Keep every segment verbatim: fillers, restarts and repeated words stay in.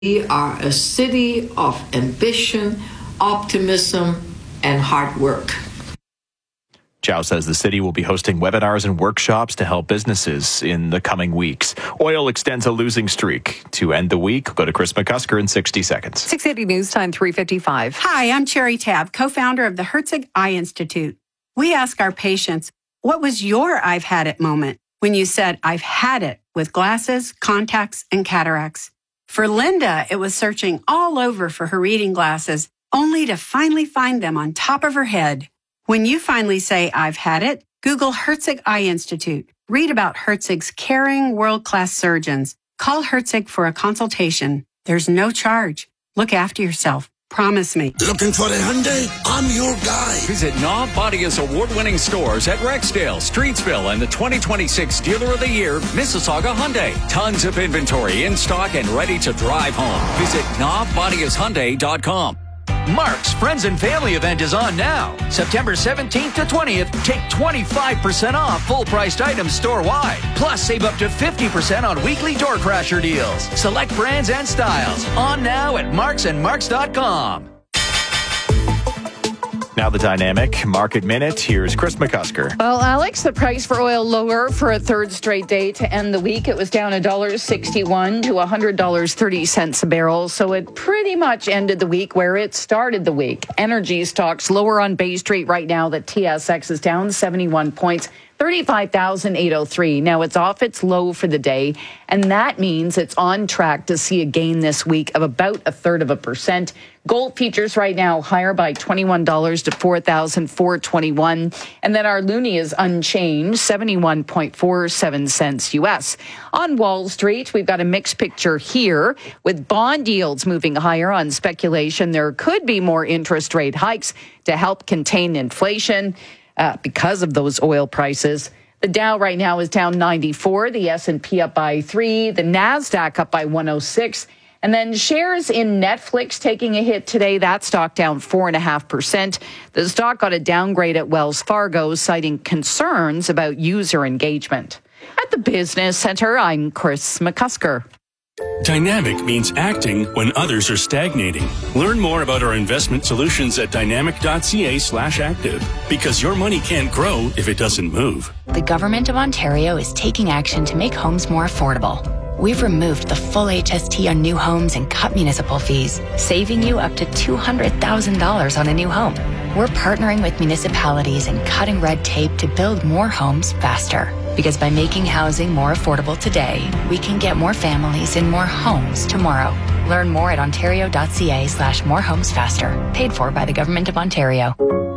We are a city of ambition, optimism, and hard work. Chow says the city will be hosting webinars and workshops to help businesses in the coming weeks. Oil extends a losing streak. To end the week, go to Chris McCusker in sixty seconds. six eighty News Time, three fifty-five. Hi, I'm Cherry Tab, co-founder of the Herzig Eye Institute. We ask our patients, what was your I've had it moment when you said, I've had it with glasses, contacts, and cataracts? For Linda, it was searching all over for her reading glasses, only to finally find them on top of her head. When you finally say, I've had it, Google Herzig Eye Institute. Read about Herzig's caring, world-class surgeons. Call Herzig for a consultation. There's no charge. Look after yourself. Promise me. Looking for a Hyundai? I'm your guy. Visit Knob Bodia's award-winning stores at Rexdale, Streetsville, and the twenty twenty-six Dealer of the Year, Mississauga Hyundai. Tons of inventory in stock and ready to drive home. Visit knob bodias hyundai dot com. Mark's Friends and Family event is on now. September seventeenth to twentieth, take twenty-five percent off full-priced items store-wide. Plus, save up to fifty percent on weekly door crasher deals. Select brands and styles. On now at marks and marks dot com. Now the Dynamic Market Minute. Here's Chris McCusker. Well, Alex, the price for oil lower for a third straight day to end the week. It was down one dollar sixty-one to one hundred dollars and thirty cents a barrel. So it pretty much ended the week where it started the week. Energy stocks lower on Bay Street right now. The T S X is down seventy-one points. thirty-five thousand eight hundred three. Now it's off its low for the day, and that means it's on track to see a gain this week of about a third of a percent. Gold futures right now higher by twenty-one dollars to four thousand four hundred twenty-one dollars. And then our loonie is unchanged, seventy-one point four seven cents U S. On Wall Street, we've got a mixed picture here with bond yields moving higher on speculation. There could be more interest rate hikes to help contain inflation uh, because of those oil prices. The Dow right now is down ninety-four, the S and P up by three, the NASDAQ up by one oh six. And then shares in Netflix taking a hit today. That stock down four point five percent. The stock got a downgrade at Wells Fargo, citing concerns about user engagement. At the Business Center, I'm Chris McCusker. Dynamic means acting when others are stagnating. Learn more about our investment solutions at dynamic.ca slash active. Because your money can't grow if it doesn't move. The Government of Ontario is taking action to make homes more affordable. We've removed the full H S T on new homes and cut municipal fees, saving you up to two hundred thousand dollars on a new home. We're partnering with municipalities and cutting red tape to build more homes faster. Because by making housing more affordable today, we can get more families in more homes tomorrow. Learn more at ontario.ca slash more homes faster. Paid for by the Government of Ontario.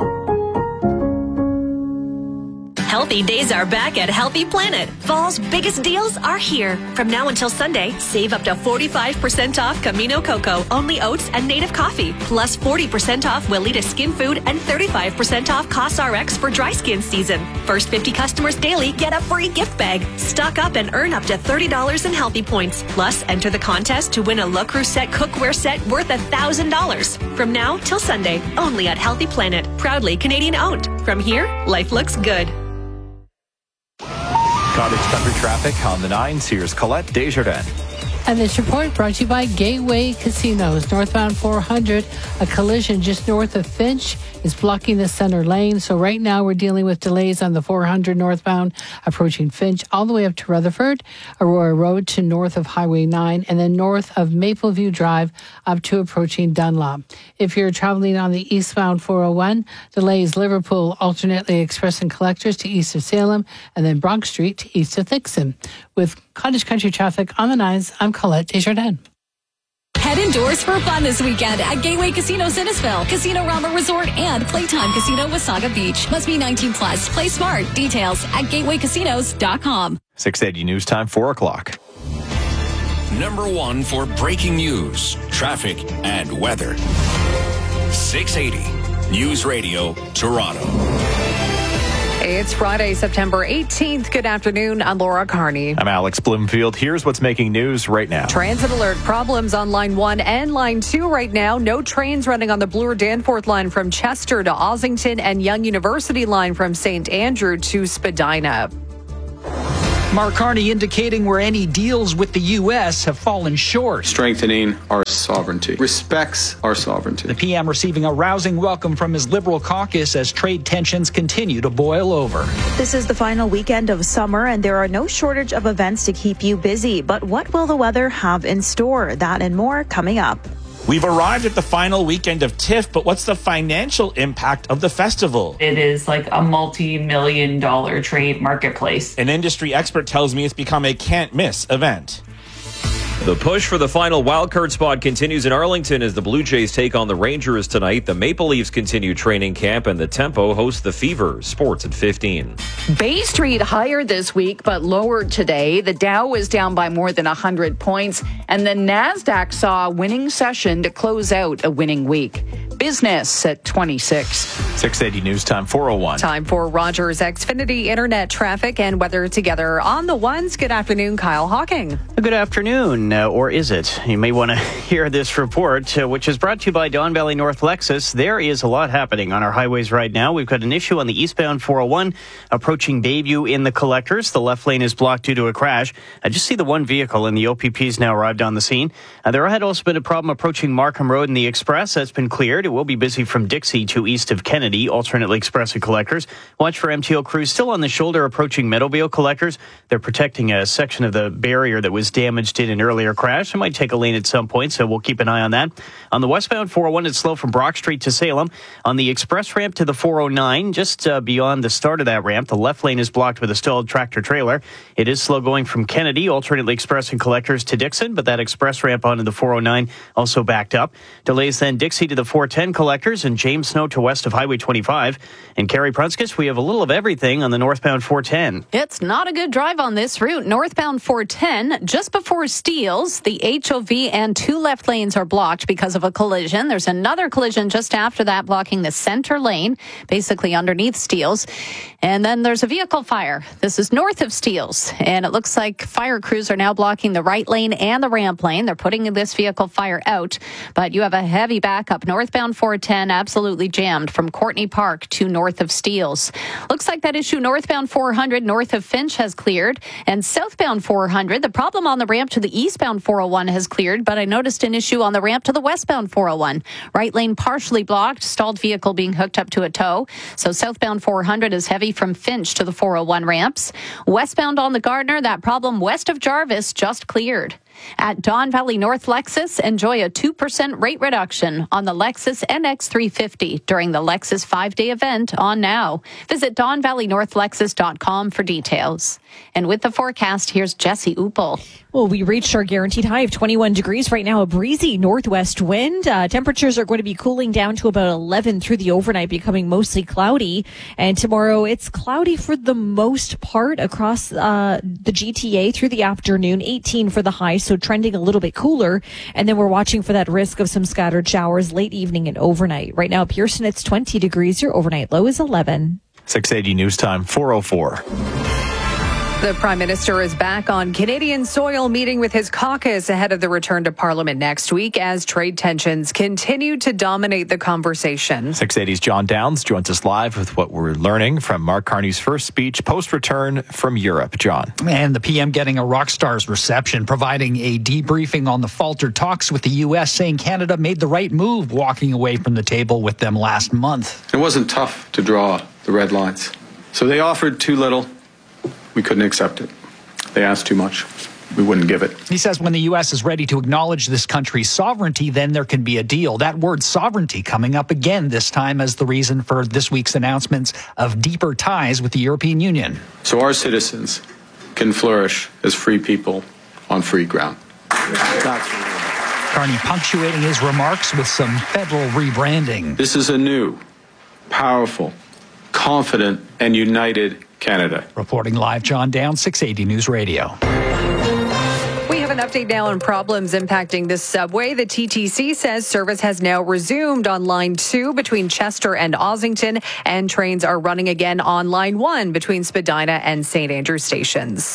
Healthy days are back at Healthy Planet. Fall's biggest deals are here. From now until Sunday, save up to forty-five percent off Camino Cocoa, Only Oats, and Native Coffee. Plus forty percent off Weleda Skin Food and thirty-five percent off CosRx for dry skin season. First fifty customers daily get a free gift bag. Stock up and earn up to thirty dollars in Healthy Points. Plus, enter the contest to win a Le Creuset cookware set worth one thousand dollars. From now till Sunday, only at Healthy Planet. Proudly Canadian owned. From here, life looks good. Cottage Country traffic on the nines. Here's Colette Desjardins. And this report brought to you by Gateway Casinos. Northbound four hundred, a collision just north of Finch is blocking the center lane. So right now we're dealing with delays on the four hundred northbound approaching Finch all the way up to Rutherford, Aurora Road to north of Highway nine, and then north of Mapleview Drive up to approaching Dunlop. If you're traveling on the eastbound four oh one, delays Liverpool alternately Express and Collectors to east of Salem, and then Bronx Street to east of Thixon. With Cottage Country traffic on the nines, I'm Colette Desjardins. Head indoors for fun this weekend at Gateway Casino Innisfil, Casino Rama Resort, and Playtime Casino Wasaga Beach. Must be nineteen plus. Play smart. Details at gateway casinos dot com. six eighty News Time, four o'clock. Number one for breaking news, traffic, and weather. six eighty News Radio, Toronto. It's Friday, September eighteenth. Good afternoon. I'm Laura Carney. I'm Alex Bloomfield. Here's what's making news right now. Transit alert problems on line one and line two right now. No trains running on the Bloor Danforth line from Chester to Ossington and Young University line from Saint Andrew to Spadina. Mark Carney indicating where any deals with the U S have fallen short. Strengthening our sovereignty, respects our sovereignty. The P M receiving a rousing welcome from his Liberal caucus as trade tensions continue to boil over. This is the final weekend of summer, and there are no shortage of events to keep you busy. But what will the weather have in store? That and more coming up. We've arrived at the final weekend of TIFF, but what's the financial impact of the festival? It is like a multi-million dollar trade marketplace. An industry expert tells me it's become a can't-miss event. The push for the final wildcard spot continues in Arlington as the Blue Jays take on the Rangers tonight. The Maple Leafs continue training camp, and the Tempo hosts the Fever. Sports at fifteen. Bay Street higher this week, but lower today. The Dow was down by more than one hundred points, and the NASDAQ saw a winning session to close out a winning week. Business at twenty-six. six eighty News Time, four oh one. Time for Rogers Xfinity Internet traffic and weather together on the ones. Good afternoon, Kyle Hawking. Good afternoon, uh, or is it? You may want to hear this report, uh, which is brought to you by Don Valley North Lexus. There is a lot happening on our highways right now. We've got an issue on the eastbound four oh one approaching Bayview in the collectors. The left lane is blocked due to a crash. I just see the one vehicle, and the O P P's now arrived on the scene. Uh, there had also been a problem approaching Markham Road in the Express. That's been cleared. It will be busy from Dixie to east of Kennedy, alternately Express and collectors. Watch for M T L crews still on the shoulder approaching Meadowvale collectors. They're protecting a section of the barrier that was damaged in an earlier crash. It might take a lane at some point, so we'll keep an eye on that. On the westbound four oh one, it's slow from Brock Street to Salem. On the express ramp to the four oh nine, just uh, beyond the start of that ramp, the left lane is blocked with a stalled tractor trailer. It is slow going from Kennedy, alternately Express and collectors to Dixon, but that express ramp onto the four oh nine also backed up. Delays then Dixie to the four ten collectors and James Snow to west of Highway twenty-five. And Carrie Prunskis, we have a little of everything on the northbound four ten. It's not a good drive on this route. Northbound four ten, just before Steeles, the H O V and two left lanes are blocked because of a collision. There's another collision just after that blocking the center lane, basically underneath Steeles. And then there's a vehicle fire. This is north of Steeles, and it looks like fire crews are now blocking the right lane and the ramp lane. They're putting this vehicle fire out, but you have a heavy backup. Northbound four ten, absolutely jammed from Courtney Park to north of Steeles. Looks like that issue northbound four hundred north of Finch has cleared, and southbound four hundred, the problem on the ramp to the eastbound four oh one has cleared, but I noticed an issue on the ramp to the westbound four oh one. Right lane partially blocked, stalled vehicle being hooked up to a tow. So southbound four hundred is heavy from Finch to the four oh one ramps. Westbound on the Gardner, that problem west of Jarvis just cleared. At Don Valley North Lexus, enjoy a two percent rate reduction on the Lexus N X three fifty during the Lexus five-day event on now. Visit don valley north lexus dot com for details. And with the forecast, here's Jesse Uppel. Well, we reached our guaranteed high of twenty-one degrees right now, a breezy northwest wind. Uh, temperatures are going to be cooling down to about eleven through the overnight, becoming mostly cloudy. And tomorrow, it's cloudy for the most part across uh, the G T A through the afternoon, eighteen for the high, so trending a little bit cooler. And then we're watching for that risk of some scattered showers late evening and overnight. Right now, Pearson, it's twenty degrees. Your overnight low is eleven. six eighty News Time, four oh four. The Prime Minister is back on Canadian soil meeting with his caucus ahead of the return to Parliament next week as trade tensions continue to dominate the conversation. six eighty's John Downs joins us live with what we're learning from Mark Carney's first speech post-return from Europe. John. And the P M getting a rock star's reception, providing a debriefing on the faltered talks with the U S, saying Canada made the right move walking away from the table with them last month. It wasn't tough to draw the red lines. So they offered too little. We couldn't accept it. They asked too much. We wouldn't give it. He says when the U S is ready to acknowledge this country's sovereignty, then there can be a deal. That word sovereignty coming up again this time as the reason for this week's announcements of deeper ties with the European Union. So our citizens can flourish as free people on free ground. That's Carney punctuating his remarks with some federal rebranding. This is a new, powerful, confident, and united Canada. Reporting live, John Downs, six eighty News Radio. We have an update now on problems impacting the subway. The T T C says service has now resumed on line two between Chester and Ossington, and trains are running again on line one between Spadina and Saint Andrew stations.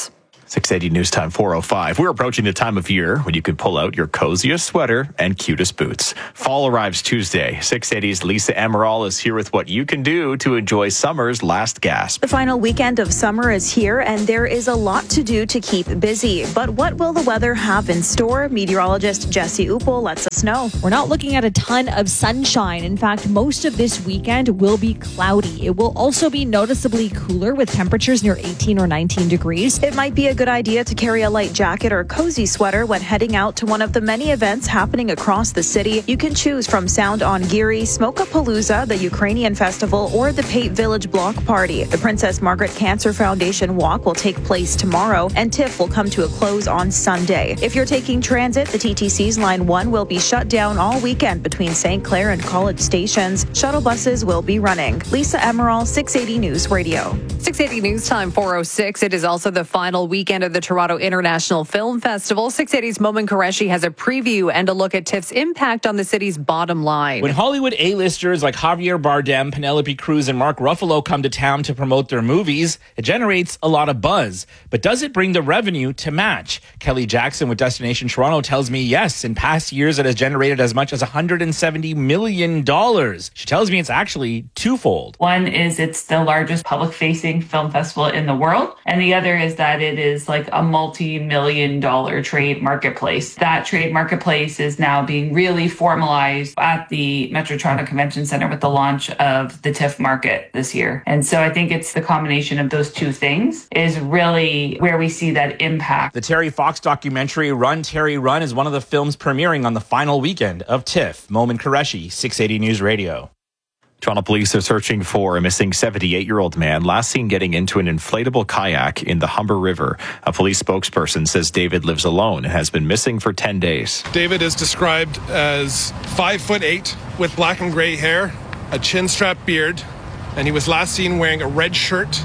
six eighty News Time four oh five. We're approaching the time of year when you can pull out your coziest sweater and cutest boots. Fall arrives Tuesday. six eighty's Lisa Amaral is here with what you can do to enjoy summer's last gasp. The final weekend of summer is here, and there is a lot to do to keep busy. But what will the weather have in store? Meteorologist Jesse Upel lets us know. We're not looking at a ton of sunshine. In fact, most of this weekend will be cloudy. It will also be noticeably cooler with temperatures near eighteen or nineteen degrees. It might be a good idea to carry a light jacket or cozy sweater when heading out to one of the many events happening across the city. You can choose from Sound on Geary, Smokapalooza, the Ukrainian Festival, or the Pate Village Block Party. The Princess Margaret Cancer Foundation Walk will take place tomorrow, and TIFF will come to a close on Sunday. If you're taking transit, the T T C's Line one will be shut down all weekend between Saint Clair and College stations. Shuttle buses will be running. Lisa Amaral, six eighty News Radio. six eighty News Time four oh six. It is also the final weekend of the Toronto International Film Festival. six eighty's Momin Qureshi has a preview and a look at TIFF's impact on the city's bottom line. When Hollywood A-listers like Javier Bardem, Penelope Cruz, and Mark Ruffalo come to town to promote their movies, it generates a lot of buzz. But does it bring the revenue to match? Kelly Jackson with Destination Toronto tells me yes. In past years, it has generated as much as one hundred seventy million dollars. She tells me it's actually twofold. One is it's the largest public-facing film festival in the world, and the other is that it is like a multi-million dollar trade marketplace. That trade marketplace is now being really formalized at the Metro Toronto Convention Centre with the launch of the TIFF market this year. And so I think it's the combination of those two things is really where we see that impact. The Terry Fox documentary Run, Terry, Run is one of the films premiering on the final weekend of TIFF. Momin Qureshi, six eighty News Radio. Toronto police are searching for a missing seventy-eight-year-old man last seen getting into an inflatable kayak in the Humber River. A police spokesperson says David lives alone and has been missing for ten days. David is described as five foot eight with black and gray hair, a chin-strap beard, and he was last seen wearing a red shirt,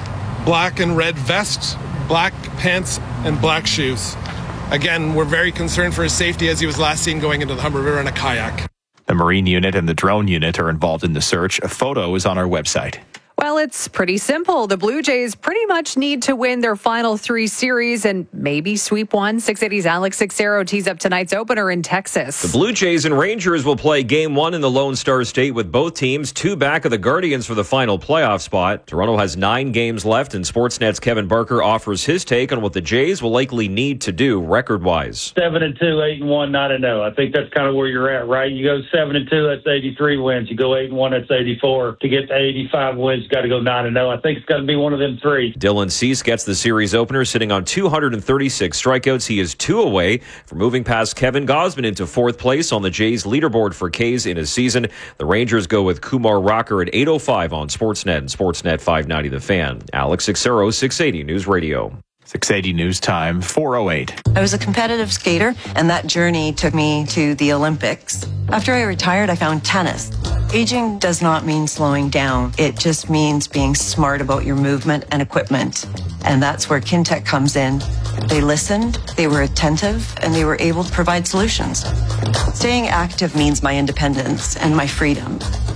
black and red vest, black pants, and black shoes. Again, we're very concerned for his safety as he was last seen going into the Humber River in a kayak. The Marine Unit and the Drone Unit are involved in the search. A photo is on our website. Well, it's pretty simple. The Blue Jays pretty much need to win their final three series and maybe sweep one. six eighty's Alex Sixero tees up tonight's opener in Texas. The Blue Jays and Rangers will play game one in the Lone Star State with both teams two back of the Guardians for the final playoff spot. Toronto has nine games left, and Sportsnet's Kevin Barker offers his take on what the Jays will likely need to do record-wise. Seven and two, eight and one, nine and zero. I think that's kind of where you're at, right? You go seven and two, that's eighty-three wins. You go eight and one, that's eighty-four. To get to eighty-five wins, got to go nine and oh. I think it's got to be one of them three. Dylan Cease gets the series opener, sitting on two hundred thirty-six strikeouts. He is two away from moving past Kevin Gausman into fourth place on the Jays leaderboard for Ks in a season. The Rangers go with Kumar Rocker at eight oh five on Sportsnet and Sportsnet five ninety The Fan. Alex Sixero, six eighty News Radio. six eighty News Time, four oh eight. I was a competitive skater, and that journey took me to the Olympics. After I retired, I found tennis. Aging does not mean slowing down. It just means being smart about your movement and equipment. And that's where Kintec comes in. They listened, they were attentive, and they were able to provide solutions. Staying active means my independence and my freedom.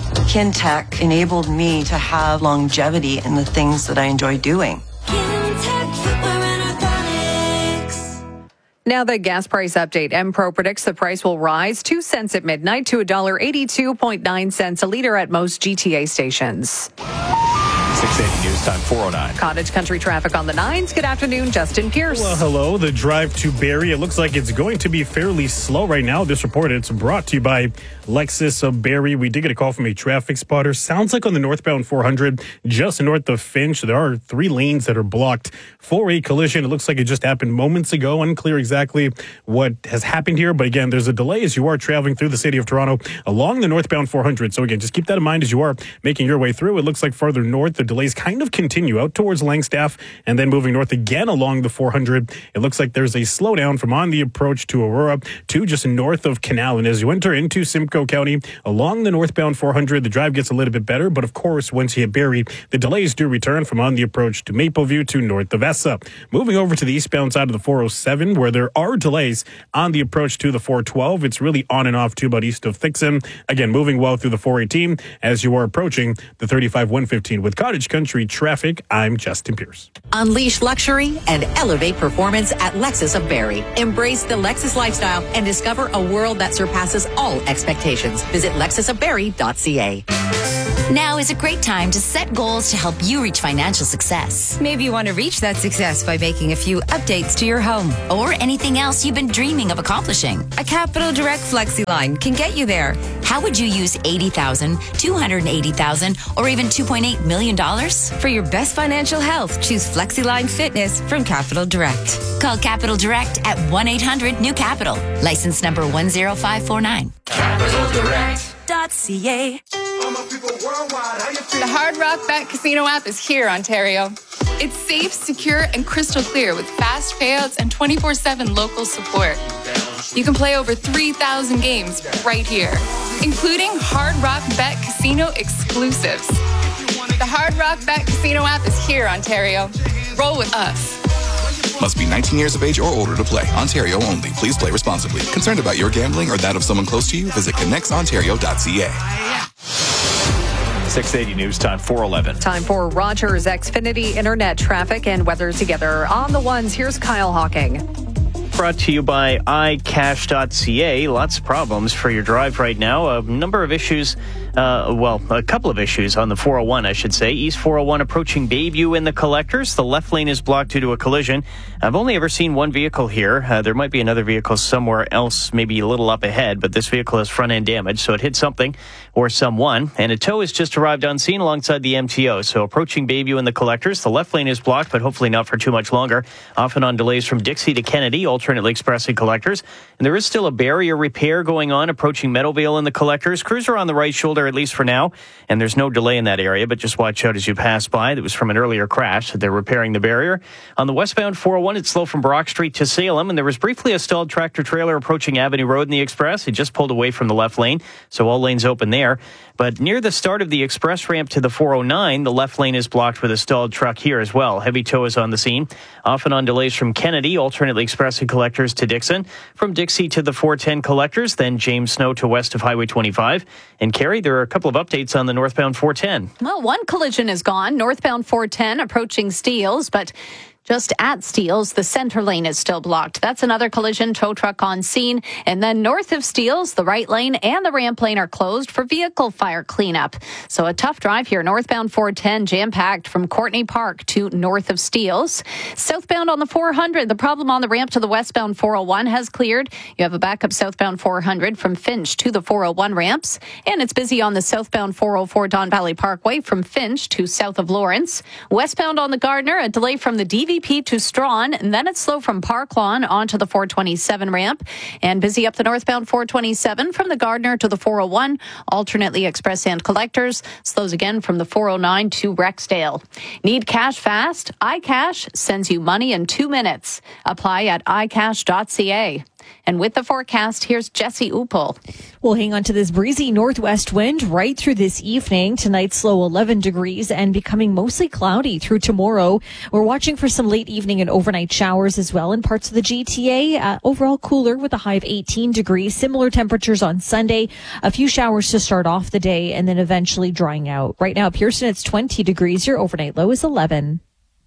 Kintec enabled me to have longevity in the things that I enjoy doing. Now the gas price update. M Pro predicts the price will rise two cents at midnight to one dollar eighty-two point nine cents a litre at most G T A stations. six eighty News Time, four oh nine. Cottage Country traffic on the nines. Good afternoon, Justin Pierce. Well, hello. The drive to Barrie. It looks like it's going to be fairly slow right now. This report, it's brought to you by Lexus of Barrie. We did get a call from a traffic spotter. Sounds like on the northbound four hundred, just north of Finch, there are three lanes that are blocked for a collision. It looks like it just happened moments ago. Unclear exactly what has happened here. But again, there's a delay as you are traveling through the city of Toronto along the northbound four hundred. So again, just keep that in mind as you are making your way through. It looks like farther north, the delays kind of continue out towards Langstaff and then moving north again along the four hundred. It looks like there's a slowdown from on the approach to Aurora to just north of Canal. And as you enter into Simcoe County along the northbound four hundred, the drive gets a little bit better. But of course, once you hit Barrie, the delays do return from on the approach to Mapleview to north of Essa. Moving over to the eastbound side of the four oh seven, where there are delays on the approach to the four twelve. It's really on and off to about east of Thixon. Again, moving well through the four eighteen as you are approaching the thirty-five one fifteen with Cottage Bridge Country traffic, I'm Justin Pierce. Unleash luxury and elevate performance at Lexus of Barrie. Embrace the Lexus lifestyle and discover a world that surpasses all expectations. Visit lexus of barrie dot c a. Now is a great time to set goals to help you reach financial success. Maybe you want to reach that success by making a few updates to your home. Or anything else you've been dreaming of accomplishing. A Capital Direct Flexi line can get you there. How would you use eighty thousand dollars, two hundred eighty thousand dollars, or even two point eight million dollars? For your best financial health, choose FlexiLine Fitness from Capital Direct. Call Capital Direct at one eight hundred new capital. License number one zero five four nine. Capital Direct. .ca. The Hard Rock Bet Casino app is here, Ontario. It's safe, secure, and crystal clear with fast payouts and twenty-four seven local support. You can play over three thousand games right here, including Hard Rock Bet Casino exclusives. The Hard Rock Bet Casino app is here, Ontario. Roll with us. Must be nineteen years of age or older to play. Ontario only. Please play responsibly. Concerned about your gambling or that of someone close to you? Visit connects ontario dot c a. six eighty News Time, four eleven. Time for Rogers Xfinity Internet traffic and weather together. On the ones, here's Kyle Hawking. Brought to you by i cash dot c a. Lots of problems for your drive right now. A number of issues, uh, well, a couple of issues on the four oh one, I should say. East four oh one approaching Bayview in the collectors. The left lane is blocked due to a collision. I've only ever seen one vehicle here. Uh, there might be another vehicle somewhere else, maybe a little up ahead, but this vehicle has front end damage, so it hit something or someone. And a tow has just arrived on scene alongside the M T O. So approaching Bayview in the collectors. The left lane is blocked, but hopefully not for too much longer. Often on delays from Dixie to Kennedy, alternately expressing collectors. And there is still a barrier repair going on approaching Meadowvale in the collectors. Crews are on the right shoulder, at least for now, and there's no delay in that area, but just watch out as you pass by. That was from an earlier crash. They're repairing the barrier. On the westbound four oh one, it's slow from Brock Street to Salem, and there was briefly a stalled tractor trailer approaching Avenue Road in the Express. It just pulled away from the left lane, so all lanes open there. But near the start of the express ramp to the four oh nine, the left lane is blocked with a stalled truck here as well. Heavy tow is on the scene. Often on delays from Kennedy, alternately expressing collectors to Dixon. From Dixie to the four ten collectors, then James Snow to west of Highway twenty-five. And Carrie, there are a couple of updates on the northbound four ten. Well, one collision is gone. Northbound four ten approaching Steeles, but just at Steeles, the center lane is still blocked. That's another collision, tow truck on scene. And then north of Steeles, the right lane and the ramp lane are closed for vehicle fire cleanup. So a tough drive here. Northbound four ten jam-packed from Courtney Park to north of Steeles. Southbound on the four hundred, the problem on the ramp to the westbound four oh one has cleared. You have a backup southbound four hundred from Finch to the four oh one ramps. And it's busy on the southbound four oh four Don Valley Parkway from Finch to south of Lawrence. Westbound on the Gardner, a delay from the D V P to Strawn, and then it's slow from Park Lawn onto the four twenty-seven ramp, and busy up the northbound four twenty-seven from the Gardner to the four oh one, alternately express and collectors. Slows again from the four oh nine to Rexdale. Need cash fast? iCash sends you money in two minutes. Apply at i cash dot c a. And with the forecast, here's Jesse Upel. We'll hang on to this breezy northwest wind right through this evening. Tonight's low eleven degrees and becoming mostly cloudy through tomorrow. We're watching for some late evening and overnight showers as well in parts of the G T A. Uh, overall cooler with a high of eighteen degrees. Similar temperatures on Sunday. A few showers to start off the day and then eventually drying out. Right now, Pearson, it's twenty degrees. Your overnight low is eleven.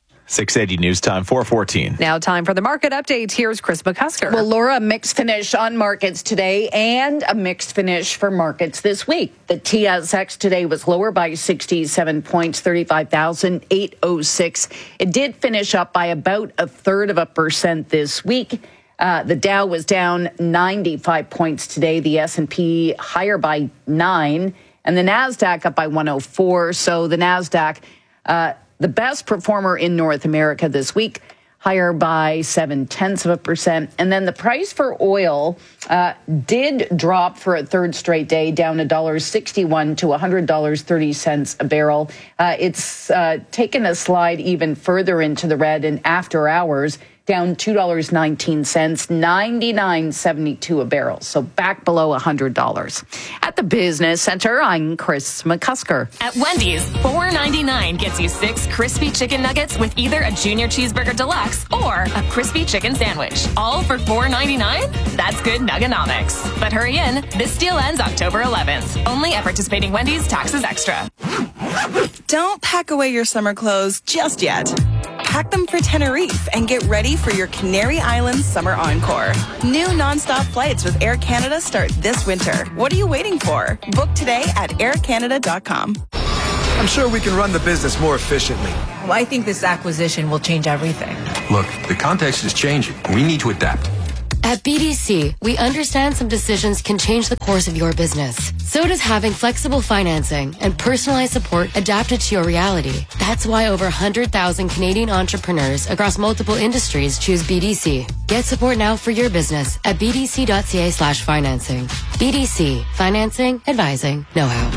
six eighty News Time, four fourteen. Now time for the market update. Here's Chris McCusker. Well, Laura, a mixed finish on markets today and a mixed finish for markets this week. The T S X today was lower by sixty-seven points, thirty-five thousand eight hundred six. It did finish up by about a third of a percent this week. Uh, the Dow was down ninety-five points today. The S and P higher by nine, and the NASDAQ up by one oh four. So the NASDAQ, uh, the best performer in North America this week, higher by seven tenths of a percent. And then the price for oil uh, did drop for a third straight day, down one dollar sixty-one to one hundred dollars and thirty cents a barrel. Uh, it's uh, taken a slide even further into the red, and after hours, down two dollars and nineteen cents, ninety-nine seventy-two a barrel. So back below one hundred dollars. At the Business Center, I'm Chris McCusker. At Wendy's, four ninety-nine gets you six crispy chicken nuggets with either a Junior Cheeseburger Deluxe or a crispy chicken sandwich. All for four ninety-nine? That's good nuggonomics. But hurry in, this deal ends October eleventh. Only at participating Wendy's, taxes extra. Don't pack away your summer clothes just yet. Pack them for Tenerife and get ready for your Canary Islands Summer Encore. New nonstop flights with Air Canada start this winter. What are you waiting for? Book today at air canada dot com. I'm sure we can run the business more efficiently. Well, I think this acquisition will change everything. Look, the context is changing. We need to adapt. At B D C, we understand some decisions can change the course of your business. So does having flexible financing and personalized support adapted to your reality. That's why over one hundred thousand Canadian entrepreneurs across multiple industries choose B D C. Get support now for your business at b d c dot c a slash financing. B D C. Financing, advising, know-how.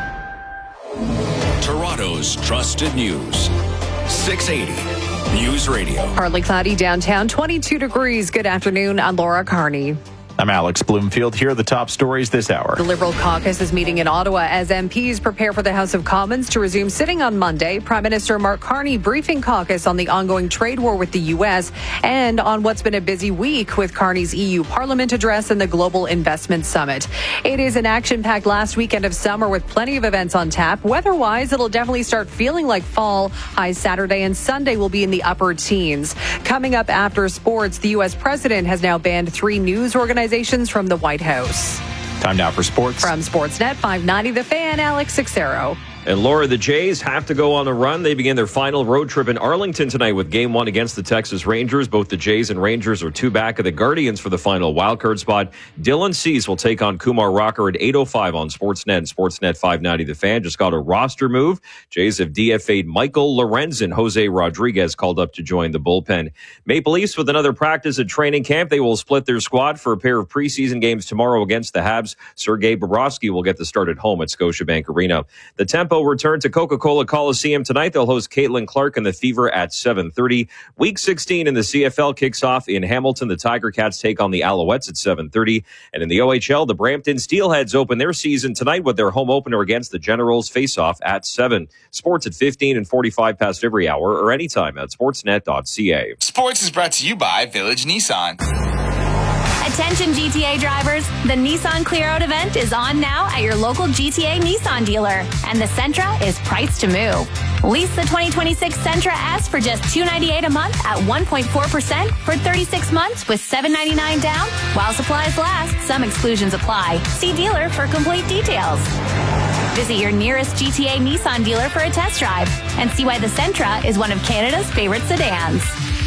Toronto's trusted news. six eighty News Radio. Partly cloudy downtown, twenty-two degrees. Good afternoon. I'm Laura Carney. I'm Alex Bloomfield. Here are the top stories this hour. The Liberal caucus is meeting in Ottawa as M Ps prepare for the House of Commons to resume sitting on Monday. Prime Minister Mark Carney briefing caucus on the ongoing trade war with the U S and on what's been a busy week with Carney's E U Parliament address and the Global Investment Summit. It is an action-packed last weekend of summer with plenty of events on tap. Weather-wise, it'll definitely start feeling like fall. Highs Saturday and Sunday will be in the upper teens. Coming up after sports, the U S president has now banned three news organizations from the White House. Time now for sports. From Sportsnet five ninety, The Fan, Alex Sixero. And Laura, the Jays have to go on the run. They begin their final road trip in Arlington tonight with game one against the Texas Rangers. Both the Jays and Rangers are two back of the Guardians for the final wildcard spot. Dylan Cease will take on Kumar Rocker at eight oh five on Sportsnet and Sportsnet five ninety. The Fan just got a roster move. Jays have D F A'd Michael Lorenzen. Jose Rodriguez called up to join the bullpen. Maple Leafs with another practice at training camp. They will split their squad for a pair of preseason games tomorrow against the Habs. Sergei Bobrovsky will get the start at home at Scotiabank Arena. The Tempo return to Coca-Cola Coliseum tonight. They'll host Caitlin Clark and the Fever at seven thirty. Week sixteen in the C F L kicks off in Hamilton. The Tiger Cats take on the Alouettes at seven thirty. And in the O H L, the Brampton Steelheads open their season tonight with their home opener against the Generals face-off at seven. Sports at fifteen and forty-five past every hour or anytime at sportsnet dot c a. Sports is brought to you by Village Nissan. Attention G T A drivers, the Nissan Clear Out event is on now at your local G T A Nissan dealer, and the Sentra is priced to move. Lease the twenty twenty-six Sentra S for just two hundred ninety-eight dollars a month at one point four percent for thirty-six months with seven hundred ninety-nine dollars down. While supplies last, some exclusions apply. See dealer for complete details. Visit your nearest G T A Nissan dealer for a test drive and see why the Sentra is one of Canada's favorite sedans.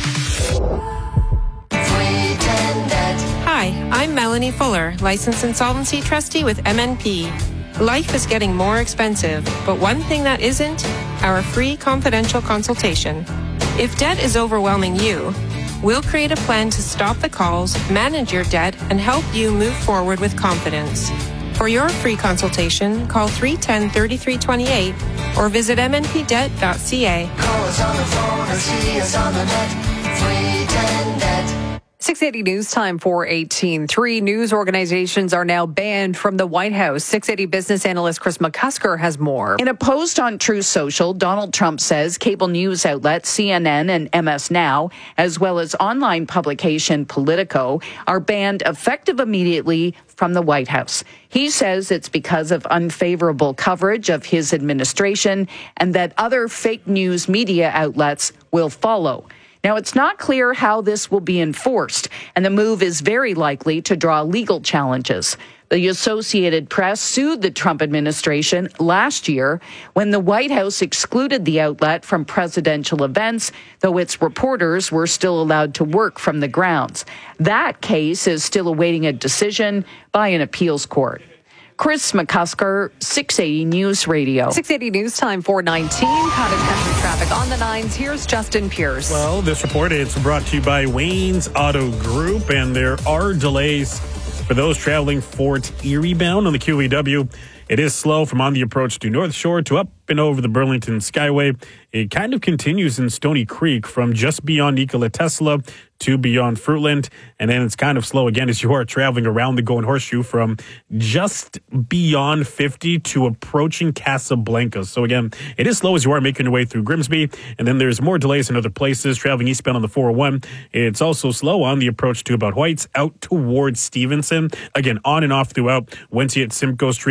Hi, I'm Melanie Fuller, licensed insolvency trustee with M N P. Life is getting more expensive, but one thing that isn't, our free confidential consultation. If debt is overwhelming you, we'll create a plan to stop the calls, manage your debt, and help you move forward with confidence. For your free consultation, call three one zero, three three two eight or visit m n p debt dot c a. Call us on the phone or see us on the net. three ten debt. six eighty News Time four eighteen. Three news organizations are now banned from the White House. six eighty business analyst Chris McCusker has more. In a post on Truth Social, Donald Trump says cable news outlets C N N and M S Now, as well as online publication Politico, are banned effective immediately from the White House. He says it's because of unfavorable coverage of his administration and that other fake news media outlets will follow. Now, it's not clear how this will be enforced, and the move is very likely to draw legal challenges. The Associated Press sued the Trump administration last year when the White House excluded the outlet from presidential events, though its reporters were still allowed to work from the grounds. That case is still awaiting a decision by an appeals court. Chris McCusker, six eighty News Radio. six eighty News Time four nineteen. Caught in country traffic on the nines. Here's Justin Pierce. Well, this report is brought to you by Wayne's Auto Group, and there are delays for those traveling Fort Erie bound on the Q E W. It is slow from on the approach to North Shore to up and over the Burlington Skyway. It kind of continues in Stony Creek from just beyond Nikola Tesla to beyond Fruitland. And then it's kind of slow again as you are traveling around the Golden Horseshoe from just beyond fifty to approaching Casablanca. So again, it is slow as you are making your way through Grimsby. And then there's more delays in other places. Traveling eastbound on the four oh one, it's also slow on the approach to about Heights out towards Stevenson. Again, on and off throughout. Once you hit Simcoe Street, moving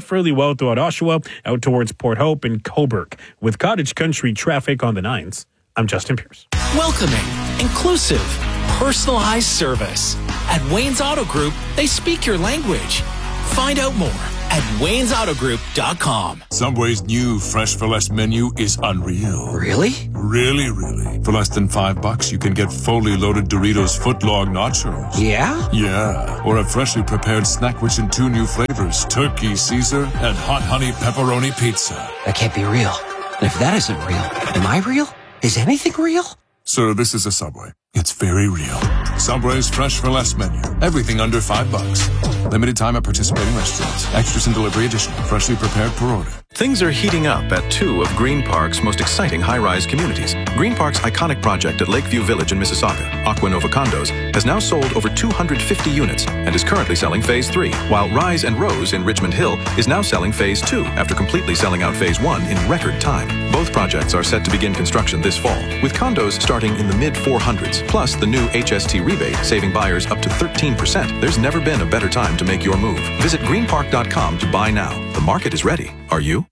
fairly well throughout Oshawa, out towards Port Hope and Cobourg. With Cottage Country traffic on the nines, I'm Justin Pierce. Welcoming, inclusive, personalized service. At Wayne's Auto Group, they speak your language. Find out more at waynes auto group dot com. Subway's new Fresh for Less menu is unreal. Really? Really, really. For less than five bucks, you can get fully loaded Doritos footlong nachos. Yeah? Yeah. Or a freshly prepared snack rich in two new flavors, turkey Caesar and hot honey pepperoni pizza. That can't be real. And if that isn't real, am I real? Is anything real? Sir, this is a Subway. It's very real. Subway's Fresh for Less menu. Everything under five bucks. Limited time at participating restaurants. Extras and delivery additional. Freshly prepared per order. Things are heating up at two of Green Park's most exciting high-rise communities. Green Park's iconic project at Lakeview Village in Mississauga, Aquanova Condos, has now sold over two hundred fifty units and is currently selling Phase three, while Rise and Rose in Richmond Hill is now selling Phase two after completely selling out Phase one in record time. Both projects are set to begin construction this fall, with condos starting in the mid four hundreds, plus the new H S T rebate saving buyers up to thirteen percent. There's never been a better time to make your move. Visit green park dot com to buy now. The market is ready. Are you?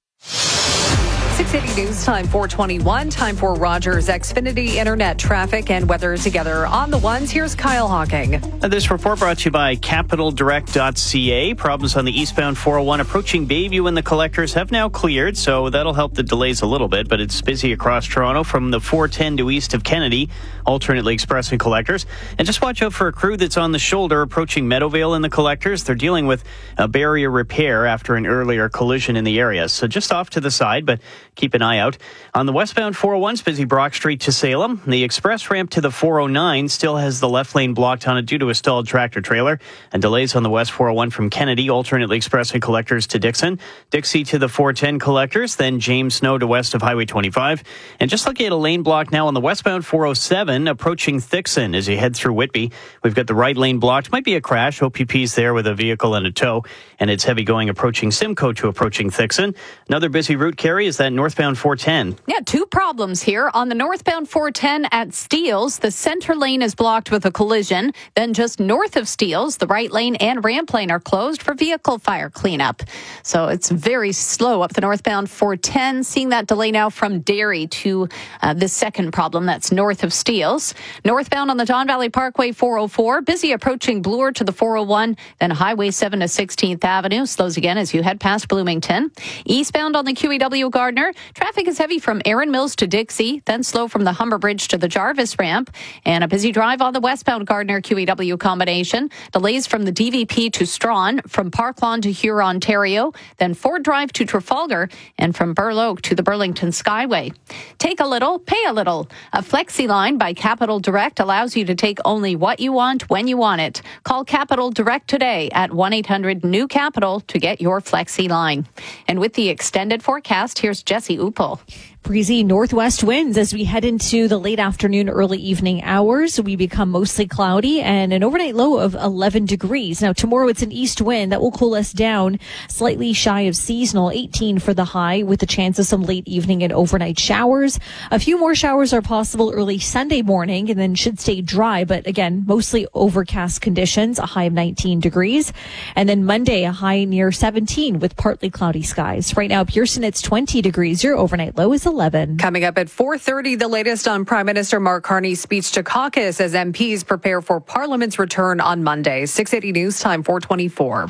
six eighty News Time four twenty-one. Time for Rogers Xfinity Internet traffic and weather together on the ones. Here's Kyle Hawking. This report brought to you by capital direct dot c a. Problems on the eastbound four oh one approaching Bayview and the collectors have now cleared, so that'll help the delays a little bit, but it's busy across Toronto from the four ten to east of Kennedy, alternately express and collectors. And just watch out for a crew that's on the shoulder approaching Meadowvale and the collectors. They're dealing with a barrier repair after an earlier collision in the area. So just off to the side, but keep an eye out. On the westbound four oh one, busy Brock Street to Salem. The express ramp to the four oh nine still has the left lane blocked on it due to a stalled tractor trailer. And delays on the west four oh one from Kennedy, alternately express and collectors to Dixon. Dixie to the four ten collectors, then James Snow to west of Highway twenty-five. And just looking at a lane block now on the westbound four oh seven, approaching Thixon as you head through Whitby. We've got the right lane blocked. Might be a crash. O P P's there with a vehicle and a tow. And it's heavy going approaching Simcoe to approaching Thixon. Another busy route, Carrie, is that northbound four ten. Yeah, two problems here. On the northbound four ten at Steeles, the center lane is blocked with a collision. Then just north of Steeles, the right lane and ramp lane are closed for vehicle fire cleanup. So it's very slow up the northbound four ten. Seeing that delay now from Derry to uh, the second problem. That's north of Steeles. Northbound on the Don Valley Parkway four oh four, busy approaching Bloor to the four oh one, then Highway seven to sixteenth Avenue. Slows again as you head past Bloomington. Eastbound on the Q E W Gardner, traffic is heavy from Erin Mills to Dixie, then slow from the Humber Bridge to the Jarvis ramp, and a busy drive on the westbound Gardner Q E W combination. Delays from the D V P to Strawn, from Park Lawn to Huron, Ontario, then Ford Drive to Trafalgar, and from Burloak to the Burlington Skyway. Take a little, pay a little. A Flexi line by Capital Direct allows you to take only what you want when you want it. Call Capital Direct today at one eight hundred new capital to get your Flexi line. And with the extended forecast, here's Jesse Upel. Breezy northwest winds as we head into the late afternoon, early evening hours. We become mostly cloudy and an overnight low of eleven degrees. Now, tomorrow it's an east wind that will cool us down slightly shy of seasonal, eighteen for the high, with a chance of some late evening and overnight showers. A few more showers are possible early Sunday morning and then should stay dry, but again, mostly overcast conditions, a high of nineteen degrees. And then Monday, a high near seventeen with partly cloudy skies. Right now, Pearson, it's twenty degrees. Your overnight low is eleven. Coming up at four thirty, the latest on Prime Minister Mark Carney's speech to caucus as M Ps prepare for Parliament's return on Monday. six eighty News Time, four twenty-four.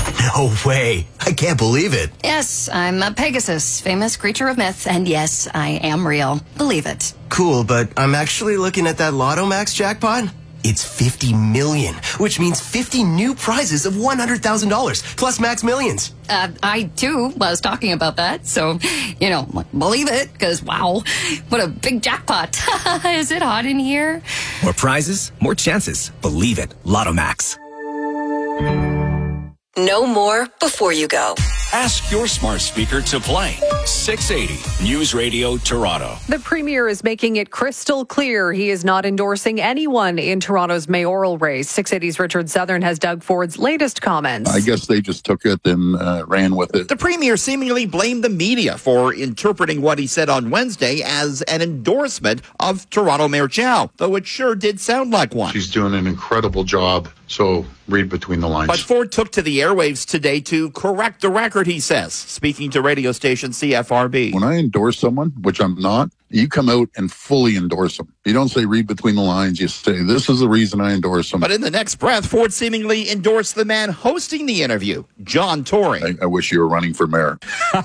No way. I can't believe it. Yes, I'm a Pegasus, famous creature of myth, and yes, I am real. Believe it. Cool, but I'm actually looking at that Lotto Max jackpot. It's fifty million, which means fifty new prizes of one hundred thousand dollars, plus Max Millions. Uh, I, too, was talking about that, so, you know, believe it, because, wow, what a big jackpot. Is it hot in here? More prizes, more chances. Believe it. Lotto Max. Know more before you go. Ask your smart speaker to play. six eighty News Radio Toronto. The Premier is making it crystal clear he is not endorsing anyone in Toronto's mayoral race. six eighty's Richard Southern has Doug Ford's latest comments. I guess they just took it and uh, ran with it. The Premier seemingly blamed the media for interpreting what he said on Wednesday as an endorsement of Toronto Mayor Chow, though it sure did sound like one. She's doing an incredible job So read between the lines. But Ford took to the airwaves today to correct the record, he says, speaking to radio station C F R B. When I endorse someone, which I'm not, you come out and fully endorse them. You don't say read between the lines. You say, this is the reason I endorse them. But in the next breath, Ford seemingly endorsed the man hosting the interview, John Tory. I, I wish you were running for mayor.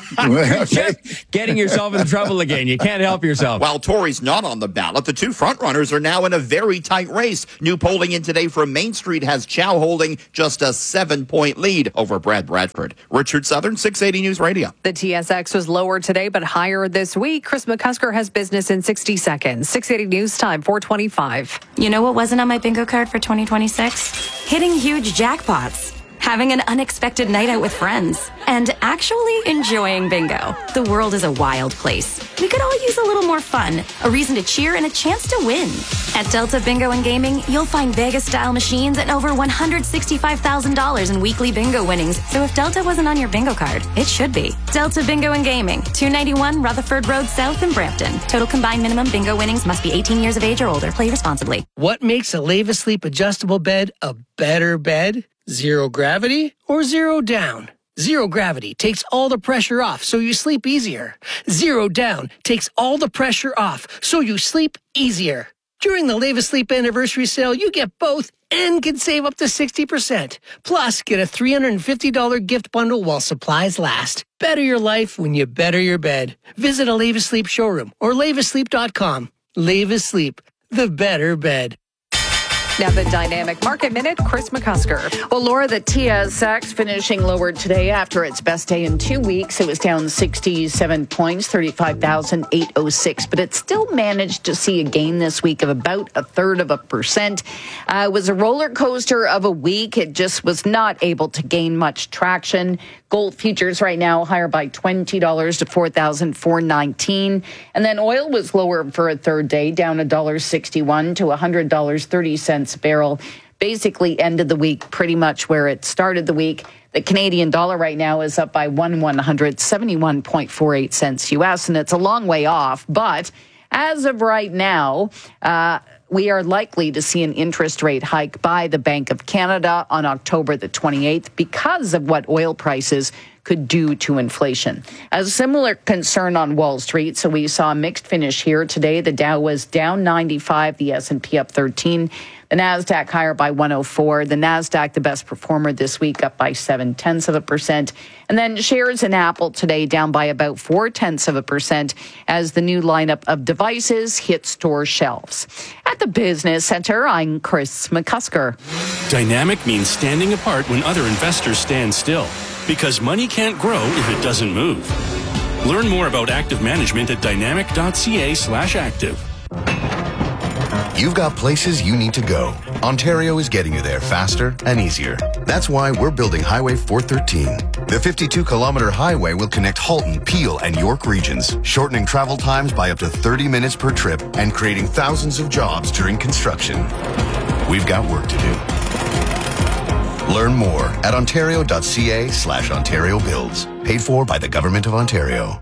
Getting yourself in trouble again. You can't help yourself. While Tory's not on the ballot, the two frontrunners are now in a very tight race. New polling in today from Main Street has Chow holding just a seven-point lead over Brad Bradford. Richard Southern, six eighty News Radio. The T S X was lower today, but higher this week. Chris McCusker has business in sixty seconds. six eighty News Time, four twenty-five. You know what wasn't on my bingo card for twenty twenty-six? Hitting huge jackpots, having an unexpected night out with friends, and actually enjoying bingo. The world is a wild place. We could all use a little more fun, a reason to cheer, and a chance to win. At Delta Bingo and Gaming, you'll find Vegas-style machines and over one hundred sixty-five thousand dollars in weekly bingo winnings. So if Delta wasn't on your bingo card, it should be. Delta Bingo and Gaming, two ninety-one Rutherford Road South in Brampton. Total combined minimum bingo winnings must be eighteen years of age or older. Play responsibly. What makes a Leva Sleep adjustable bed a better bed? Zero gravity or zero down? Zero gravity takes all the pressure off so you sleep easier. Zero down takes all the pressure off so you sleep easier. During the Leva Sleep anniversary sale, you get both and can save up to sixty percent. Plus, get a three hundred fifty dollars gift bundle while supplies last. Better your life when you better your bed. Visit a Leva Sleep showroom or leva sleep dot com. Leva Sleep, the better bed. Now the Dynamic Market Minute, Chris McCusker. Well, Laura, the T S X finishing lower today after its best day in two weeks. It was down sixty-seven points, thirty-five thousand eight hundred six, but it still managed to see a gain this week of about a third of a percent. Uh, it was a roller coaster of a week. It just was not able to gain much traction. Gold futures right now higher by twenty dollars to four thousand four hundred nineteen. And then oil was lower for a third day, down one dollar sixty-one to one hundred dollars and thirty cents a barrel. Basically ended the week pretty much where it started the week. The Canadian dollar right now is up by one one hundred seventy-one point four eight cents U S, and it's a long way off. But as of right now, uh, we are likely to see an interest rate hike by the Bank of Canada on October the twenty-eighth because of what oil prices could do to inflation. A similar concern on Wall Street, so we saw a mixed finish here today. The Dow was down ninety-five, the S and P up thirteen, the NASDAQ higher by one oh four. The NASDAQ, the best performer this week, up by seven tenths of a percent. And then shares in Apple today down by about four tenths of a percent as the new lineup of devices hit store shelves. At the Business Center, I'm Chris McCusker. Dynamic means standing apart when other investors stand still, because money can't grow if it doesn't move. Learn more about active management at dynamic.ca slash active. You've got places you need to go. Ontario is getting you there faster and easier. That's why we're building Highway four thirteen. The fifty-two kilometer highway will connect Halton, Peel, and York regions, shortening travel times by up to thirty minutes per trip and creating thousands of jobs during construction. We've got work to do. Learn more at ontario.ca slash Ontario Builds. Paid for by the Government of Ontario.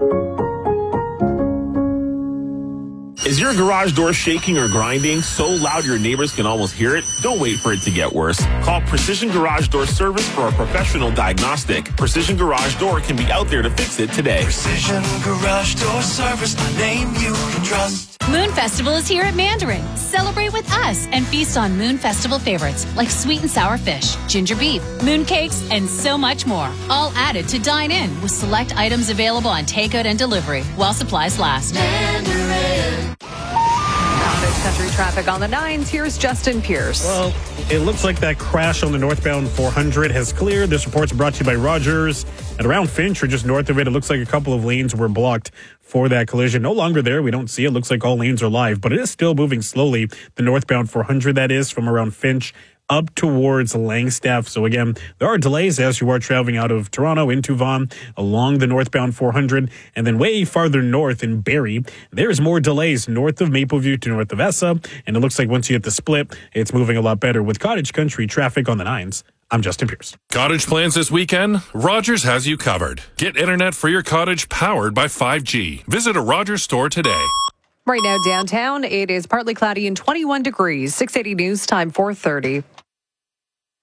Is your garage door shaking or grinding so loud your neighbors can almost hear it? Don't wait for it to get worse. Call Precision Garage Door Service for a professional diagnostic. Precision Garage Door can be out there to fix it today. Precision Garage Door Service, the name you can trust. Moon Festival is here at Mandarin. Celebrate with us and feast on Moon Festival favorites like sweet and sour fish, ginger beef, moon cakes, and so much more. All added to dine in with select items available on takeout and delivery while supplies last. Mandarin. Cottage Country traffic on the nines. Here's Justin Pierce. Well, it looks like that crash on the northbound four hundred has cleared. This report's brought to you by Rogers. And around Finch, or just north of it, it looks like a couple of lanes were blocked for that collision. No longer there. We don't see it. Looks like all lanes are live, but it is still moving slowly. The northbound four hundred, that is, from around Finch up towards Langstaff. So again, there are delays as you are traveling out of Toronto into Vaughan along the northbound four hundred, and then way farther north in Barrie, there's more delays north of Mapleview to north of Essa, and it looks like once you hit the split, it's moving a lot better with Cottage Country traffic on the nines. I'm Justin Pierce. Cottage plans this weekend? Rogers has you covered. Get internet for your cottage powered by five G. Visit a Rogers store today. Right now downtown, it is partly cloudy and twenty-one degrees. six eighty News Time, four thirty.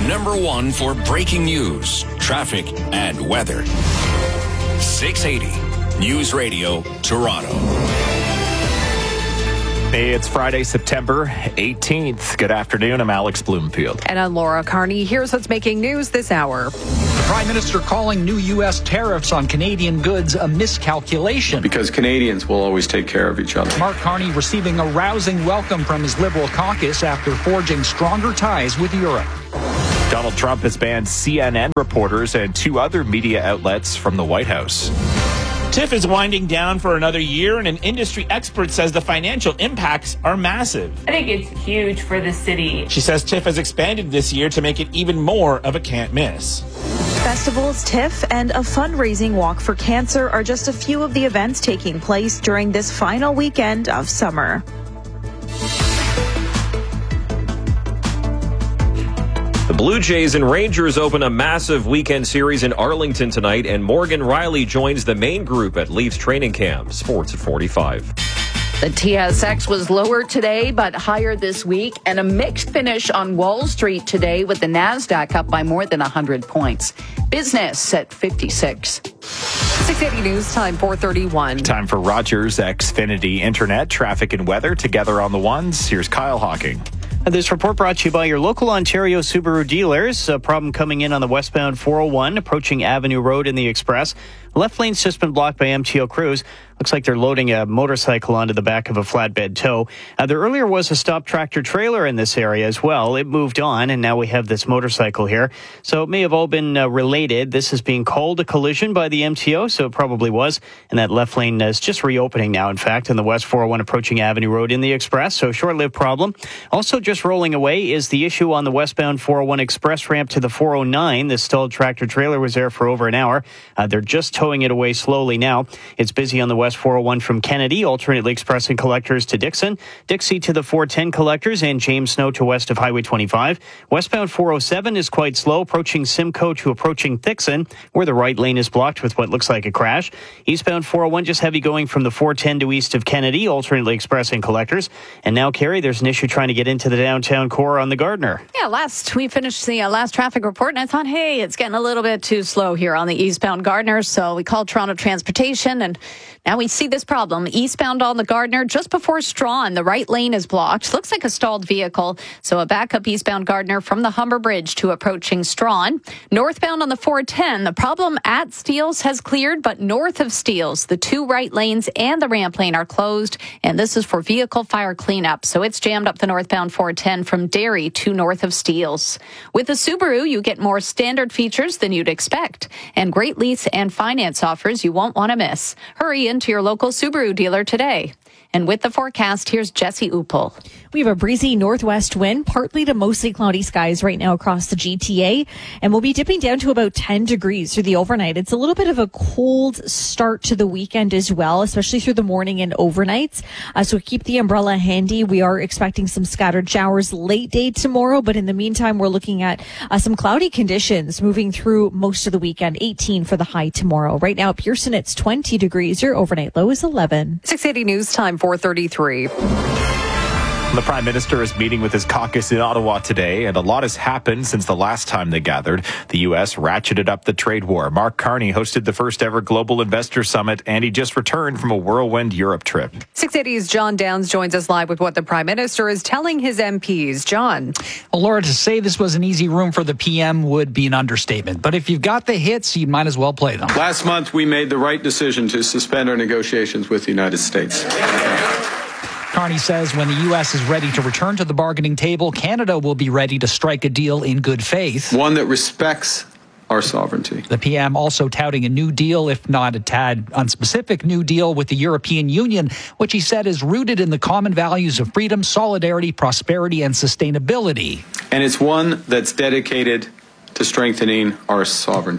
Number one for breaking news, traffic, and weather. six eighty News Radio, Toronto. Hey, it's Friday, September eighteenth. Good afternoon. I'm Alex Bloomfield. And I'm Laura Carney. Here's what's making news this hour. The Prime Minister calling new U S tariffs on Canadian goods a miscalculation. Because Canadians will always take care of each other. Mark Carney receiving a rousing welcome from his Liberal caucus after forging stronger ties with Europe. Donald Trump has banned C N N reporters and two other media outlets from the White House. TIFF is winding down for another year, and an industry expert says the financial impacts are massive. I think it's huge for the city. She says TIFF has expanded this year to make it even more of a can't miss. Festivals, TIFF, and a fundraising walk for cancer are just a few of the events taking place during this final weekend of summer. The Blue Jays and Rangers open a massive weekend series in Arlington tonight, and Morgan Riley joins the main group at Leafs training camp. Sports at forty-five. The T S X was lower today, but higher this week, and a mixed finish on Wall Street today with the NASDAQ up by more than one hundred points. Business at fifty-six. six eighty News Time, four thirty-one. Time for Rogers Xfinity Internet, traffic and weather together on the ones. Here's Kyle Hawking. This report brought to you by your local Ontario Subaru dealers. A problem coming in on the westbound four oh one, approaching Avenue Road in the Express. Left lane's just been blocked by M T O crews. Looks like they're loading a motorcycle onto the back of a flatbed tow. Uh, there earlier was a stop tractor trailer in this area as well. It moved on, and now we have this motorcycle here. So it may have all been uh, related. This is being called a collision by the M T O, so it probably was. And that left lane is just reopening now, in fact, on the West four oh one approaching Avenue Road in the Express. So short-lived problem. Also just rolling away is the issue on the westbound four oh one Express ramp to the four oh nine. The stalled tractor trailer was there for over an hour. Uh, they're just towing it away slowly now. It's busy on the West four oh one from Kennedy, alternately expressing collectors to Dixon, Dixie to the four ten collectors, and James Snow to west of Highway twenty-five. Westbound four oh seven is quite slow, approaching Simcoe to approaching Thixon, where the right lane is blocked with what looks like a crash. Eastbound four oh one just heavy going from the four ten to east of Kennedy, alternately expressing collectors. And now, Carrie, there's an issue trying to get into the downtown core on the Gardner. Yeah, last we finished the uh, last traffic report, and I thought, hey, it's getting a little bit too slow here on the eastbound Gardner, so we called Toronto Transportation, and now we see this problem. Eastbound on the Gardner, just before Strawn, the right lane is blocked. Looks like a stalled vehicle, so a backup eastbound Gardner from the Humber Bridge to approaching Strawn. Northbound on the four ten, the problem at Steeles has cleared, but north of Steeles, the two right lanes and the ramp lane are closed, and this is for vehicle fire cleanup, so it's jammed up the northbound four ten from Derry to north of Steeles. With the Subaru, you get more standard features than you'd expect, and great lease and finance offers you won't want to miss. Hurry into your local Subaru dealer today. And with the forecast, here's Jesse Upel. We have a breezy northwest wind, partly to mostly cloudy skies right now across the G T A, and we'll be dipping down to about ten degrees through the overnight. It's a little bit of a cold start to the weekend as well, especially through the morning and overnights. Uh, so keep the umbrella handy. We are expecting some scattered showers late day tomorrow, but in the meantime, we're looking at uh, some cloudy conditions moving through most of the weekend. eighteen for the high tomorrow. Right now at Pearson, it's twenty degrees. Your overnight low is eleven. six eighty News Time, four thirty-three. The Prime Minister is meeting with his caucus in Ottawa today, and a lot has happened since the last time they gathered. The U S ratcheted up the trade war. Mark Carney hosted the first ever Global Investor Summit, and he just returned from a whirlwind Europe trip. six eighty's John Downs joins us live with what the Prime Minister is telling his M Ps. John. Well, Laura, to say this was an easy room for the P M would be an understatement. But if you've got the hits, you might as well play them. Last month, we made the right decision to suspend our negotiations with the United States. Carney says when the U S is ready to return to the bargaining table, Canada will be ready to strike a deal in good faith. One that respects our sovereignty. The P M also touting a new deal, if not a tad unspecific new deal with the European Union, which he said is rooted in the common values of freedom, solidarity, prosperity, and sustainability. And it's one that's dedicated to strengthening our sovereignty.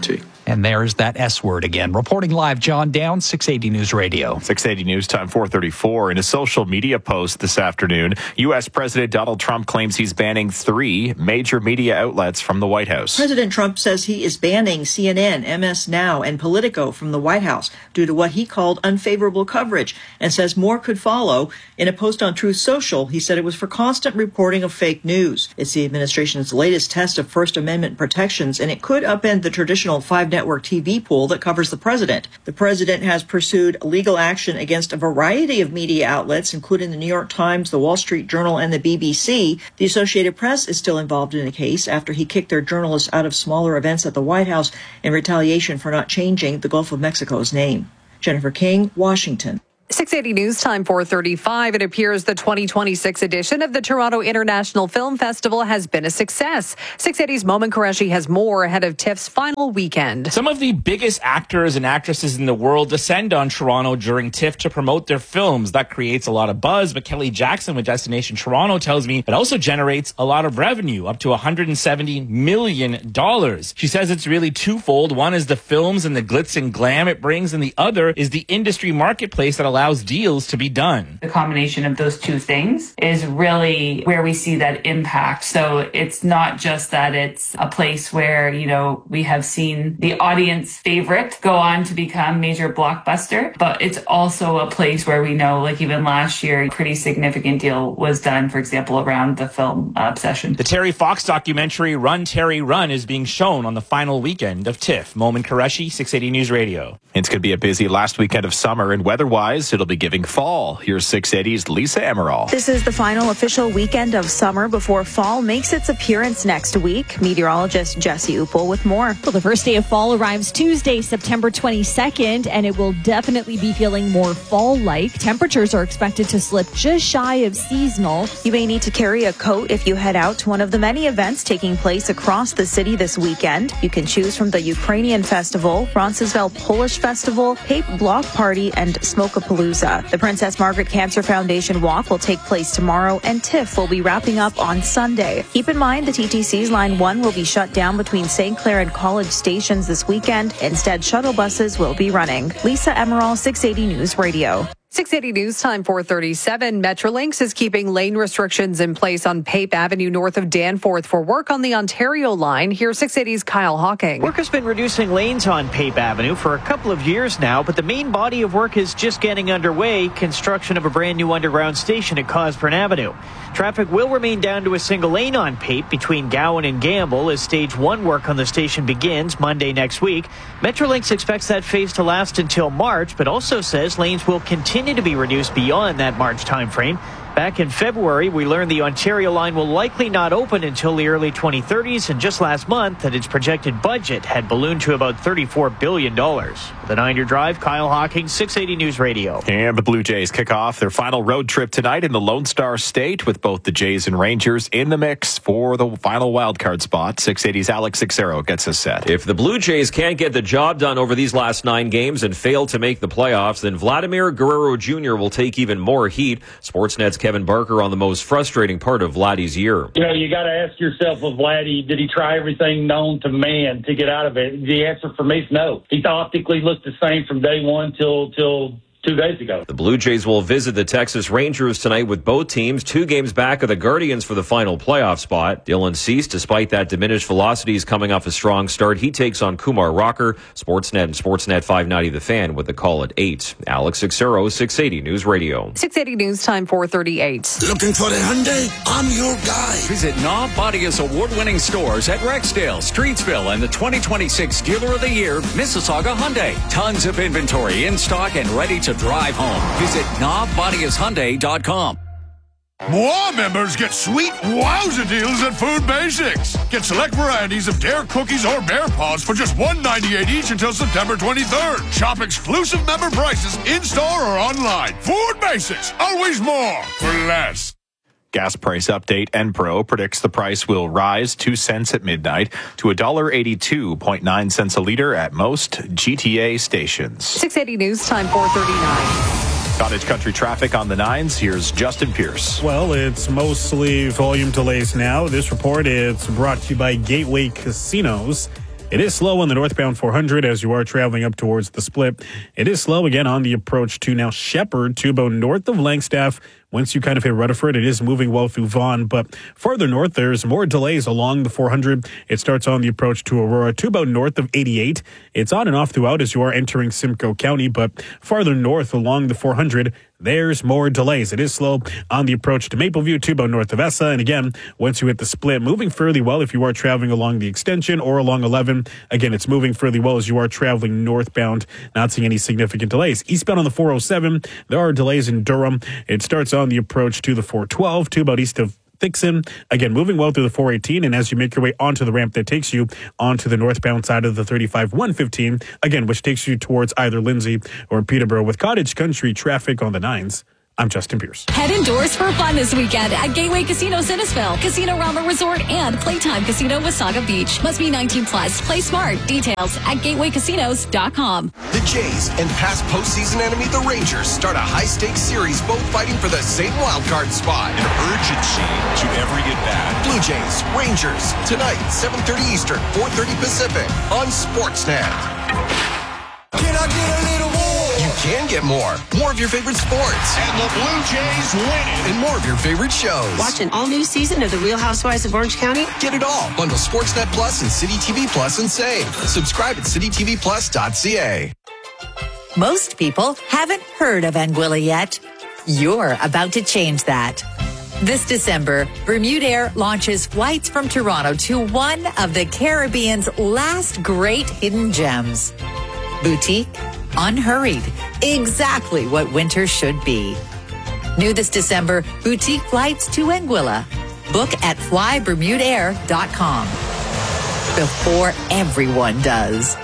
And there's that S word again. Reporting live, John Down, six eighty News Radio. six eighty News Time, four thirty-four. In a social media post this afternoon, U S. President Donald Trump claims he's banning three major media outlets from the White House. President Trump says he is banning C N N, M S Now, and Politico from the White House due to what he called unfavorable coverage, and says more could follow. In a post on Truth Social, he said it was for constant reporting of fake news. It's the administration's latest test of First Amendment protections, and it could upend the traditional five network T V pool that covers the president. The president has pursued legal action against a variety of media outlets, including the New York Times, the Wall Street Journal, and the B B C. The Associated Press is still involved in the case after he kicked their journalists out of smaller events at the White House in retaliation for not changing the Gulf of Mexico's name. Jennifer King, Washington. six eighty News Time, four thirty-five. It appears the twenty twenty-six edition of the Toronto International Film Festival has been a success. six eighty's Momin Qureshi has more ahead of TIFF's final weekend. Some of the biggest actors and actresses in the world descend on Toronto during TIFF to promote their films. That creates a lot of buzz, but Kelly Jackson with Destination Toronto tells me it also generates a lot of revenue, up to one hundred seventy million dollars. She says it's really twofold. One is the films and the glitz and glam it brings, and the other is the industry marketplace that allows deals to be done. The combination of those two things is really where we see that impact. So it's not just that it's a place where, you know, we have seen the audience favorite go on to become major blockbuster, but it's also a place where we know, like even last year, a pretty significant deal was done, for example, around the film uh, Obsession. The Terry Fox documentary Run, Terry, Run is being shown on the final weekend of TIFF. Momin Qureshi, six eighty News Radio. It's going to be a busy last weekend of summer, and weather-wise, it'll be giving fall. Here's six eighty's Lisa Emerald. This is the final official weekend of summer before fall makes its appearance next week. Meteorologist Jesse Uppel with more. Well, the first day of fall arrives Tuesday, September twenty-second, and it will definitely be feeling more fall-like. Temperatures are expected to slip just shy of seasonal. You may need to carry a coat if you head out to one of the many events taking place across the city this weekend. You can choose from the Ukrainian Festival, Roncesvalles Polish Festival, Pape Block Party, and Smokapalooza. The Princess Margaret Cancer Foundation Walk will take place tomorrow, and TIFF will be wrapping up on Sunday. Keep in mind the T T C's Line one will be shut down between Saint Clair and College stations this weekend. Instead, shuttle buses will be running. Lisa Emerald, six eighty News Radio. six eighty News Time, four thirty-seven. Metrolinx is keeping lane restrictions in place on Pape Avenue north of Danforth for work on the Ontario line. Here's six eighty's Kyle Hawking. Work has been reducing lanes on Pape Avenue for a couple of years now, but the main body of work is just getting underway, construction of a brand new underground station at Cosburn Avenue. Traffic will remain down to a single lane on Pape between Gowan and Gamble as stage one work on the station begins Monday next week. Metrolinx expects that phase to last until March, but also says lanes will continue to be reduced beyond that March timeframe. Back in February, we learned the Ontario line will likely not open until the early twenty thirties, and just last month that its projected budget had ballooned to about thirty-four billion dollars. The nine-year drive, Kyle Hawking, six eighty News Radio. And the Blue Jays kick off their final road trip tonight in the Lone Star State with both the Jays and Rangers in the mix for the final wildcard spot. six eighty's Alex Sixero gets us set. If the Blue Jays can't get the job done over these last nine games and fail to make the playoffs, then Vladimir Guerrero Junior will take even more heat. Sportsnet's Kevin Barker on the most frustrating part of Vladdy's year. You know, you got to ask yourself with Vladdy, did he try everything known to man to get out of it? The answer for me is no. He optically looked the same from day one till till two days ago. The Blue Jays will visit the Texas Rangers tonight with both teams two games back of the Guardians for the final playoff spot. Dylan Cease, despite that diminished velocity, is coming off a strong start. He takes on Kumar Rocker. Sportsnet and Sportsnet five ninety The Fan with the call at eight. Alex Sixero, six eighty News Radio. six eighty News Time, four thirty-eight. Looking for a Hyundai? I'm your guy. Visit Knob Bodia's award-winning stores at Rexdale, Streetsville, and the twenty twenty-six Dealer of the Year, Mississauga Hyundai. Tons of inventory in stock and ready to drive home. Visit knob bodias hyundai dot com. More members get sweet wowza deals at Food Basics. Get select varieties of Dare cookies or Bear Paws for just one ninety-eight each until September twenty-third. Shop exclusive member prices in-store or online. Food Basics, always more for less. Gas price update. Enpro predicts the price will rise two cents at midnight to one dollar eighty-two point nine cents a liter at most G T A stations. six eighty News Time, four thirty-nine. Cottage Country traffic on the nines. Here's Justin Pierce. Well, it's mostly volume delays now. This report is brought to you by Gateway Casinos. It is slow on the northbound four hundred as you are traveling up towards the split. It is slow again on the approach to now Shepherd, to about north of Langstaff. Once you kind of hit Rutherford, it is moving well through Vaughan, but farther north, there's more delays along the four hundred. It starts on the approach to Aurora to about north of eighty-eight. It's on and off throughout as you are entering Simcoe County, but farther north along the four hundred, there's more delays. It is slow on the approach to Mapleview to about north of Essa. And again, once you hit the split, moving fairly well if you are traveling along the extension or along eleven. Again, it's moving fairly well as you are traveling northbound, not seeing any significant delays. Eastbound on the four oh seven, there are delays in Durham. It starts on the approach to the four twelve to about east of Thixon. Again, moving well through the four eighteen, and as you make your way onto the ramp that takes you onto the northbound side of the thirty-five one fifteen, again, which takes you towards either Lindsay or Peterborough with Cottage Country traffic on the nines. I'm Justin Pierce. Head indoors for fun this weekend at Gateway Casino Innisfil, Casino Rama Resort, and Playtime Casino Wasaga Beach. Must be nineteen plus. Play smart. Details at gateway casinos dot com. The Jays and past postseason enemy, the Rangers, start a high-stakes series, both fighting for the same wildcard spot. An urgency to every at-bat. Blue Jays, Rangers, tonight, seven thirty Eastern, four thirty Pacific, on Sportsnet. Can I get a little more? You can get more. More of your favorite sports. And the Blue Jays win it. And more of your favorite shows. Watch an all-new season of The Real Housewives of Orange County. Get it all. Bundle Sportsnet Plus and City T V Plus and save. Subscribe at city t v plus dot c a. Most people haven't heard of Anguilla yet. You're about to change that. This December, Bermudair launches flights from Toronto to one of the Caribbean's last great hidden gems. Boutique, unhurried, exactly what winter should be. New this December, boutique flights to Anguilla. Book at fly bermuda air dot com. Before everyone does.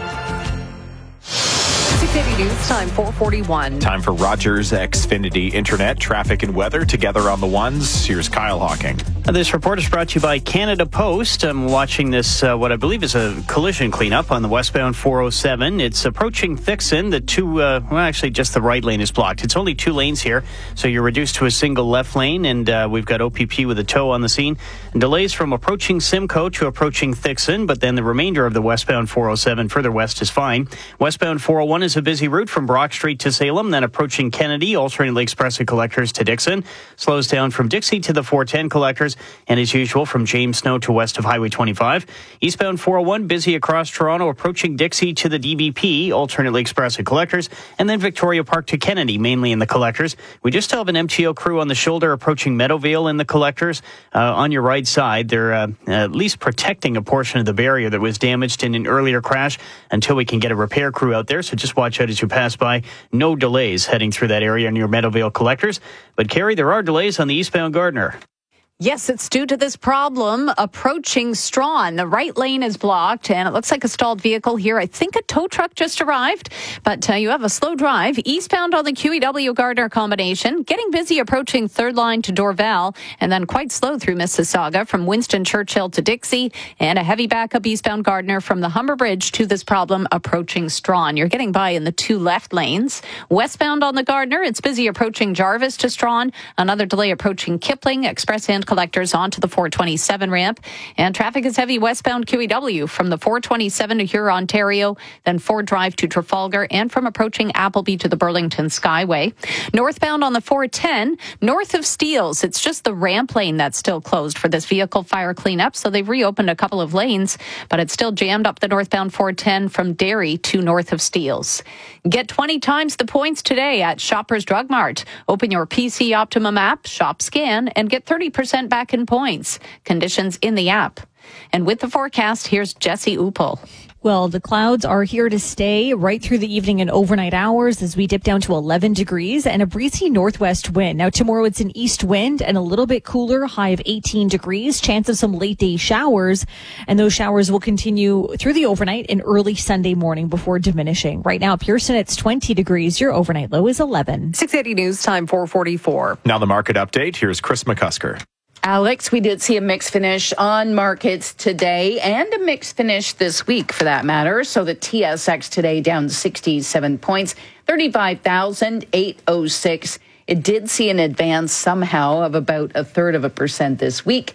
six eighty News Time, four forty-one. Time for Rogers Xfinity Internet, traffic and weather together on the ones. Here's Kyle Hawking. This report is brought to you by Canada Post. I'm watching this, uh, what I believe is a collision cleanup on the westbound four oh seven. It's approaching Thixon. The two, uh, well, actually, just the right lane is blocked. It's only two lanes here, so you're reduced to a single left lane, and uh, we've got O P P with a tow on the scene. And delays from approaching Simcoe to approaching Thixon, but then the remainder of the westbound four oh seven further west is fine. Westbound four oh one is a busy route from Brock Street to Salem, then approaching Kennedy, alternately expressing collectors to Dixon. Slows down from Dixie to the four ten collectors, and as usual from James Snow to west of Highway twenty-five. Eastbound four oh one busy across Toronto, approaching Dixie to the D B P, alternately expressing collectors, and then Victoria Park to Kennedy, mainly in the collectors. We just have an M T O crew on the shoulder approaching Meadowvale in the collectors. Uh, on your right side, they're uh, at least protecting a portion of the barrier that was damaged in an earlier crash until we can get a repair crew out there, so just watch out as you pass by. No delays heading through that area near Meadowvale collectors. But, Carrie, there are delays on the eastbound Gardner. Yes, it's due to this problem approaching Strawn. The right lane is blocked, and it looks like a stalled vehicle here. I think a tow truck just arrived, but uh, you have a slow drive. Eastbound on the Q E W Gardner combination, getting busy approaching third line to Dorval, and then quite slow through Mississauga from Winston Churchill to Dixie, and a heavy backup eastbound Gardner from the Humber Bridge to this problem approaching Strawn. You're getting by in the two left lanes. Westbound on the Gardner, it's busy approaching Jarvis to Strawn. Another delay approaching Kipling, Express and collectors onto the four twenty-seven ramp, and traffic is heavy westbound Q E W from the four twenty-seven to Huron, Ontario, then Ford Drive to Trafalgar, and from approaching Appleby to the Burlington Skyway. Northbound on the four ten, north of Steeles, it's just the ramp lane that's still closed for this vehicle fire cleanup, so they've reopened a couple of lanes, but it's still jammed up the northbound four ten from Derry to north of Steeles. Get twenty times the points today at Shoppers Drug Mart. Open your P C Optimum app, shop, scan, and get thirty percent back in points. Conditions in the app. And with the forecast, here's Jesse Upel. Well, the clouds are here to stay right through the evening and overnight hours as we dip down to eleven degrees and a breezy northwest wind. Now, tomorrow it's an east wind and a little bit cooler, high of eighteen degrees, chance of some late day showers. And those showers will continue through the overnight and early Sunday morning before diminishing. Right now, Pearson, it's twenty degrees. Your overnight low is eleven. six eighty News Time, four forty-four. Now the market update. Here's Chris McCusker. Alex, we did see a mixed finish on markets today and a mixed finish this week for that matter. So the T S X today down sixty-seven points, thirty-five thousand eight hundred six. It did see an advance somehow of about a third of a percent this week.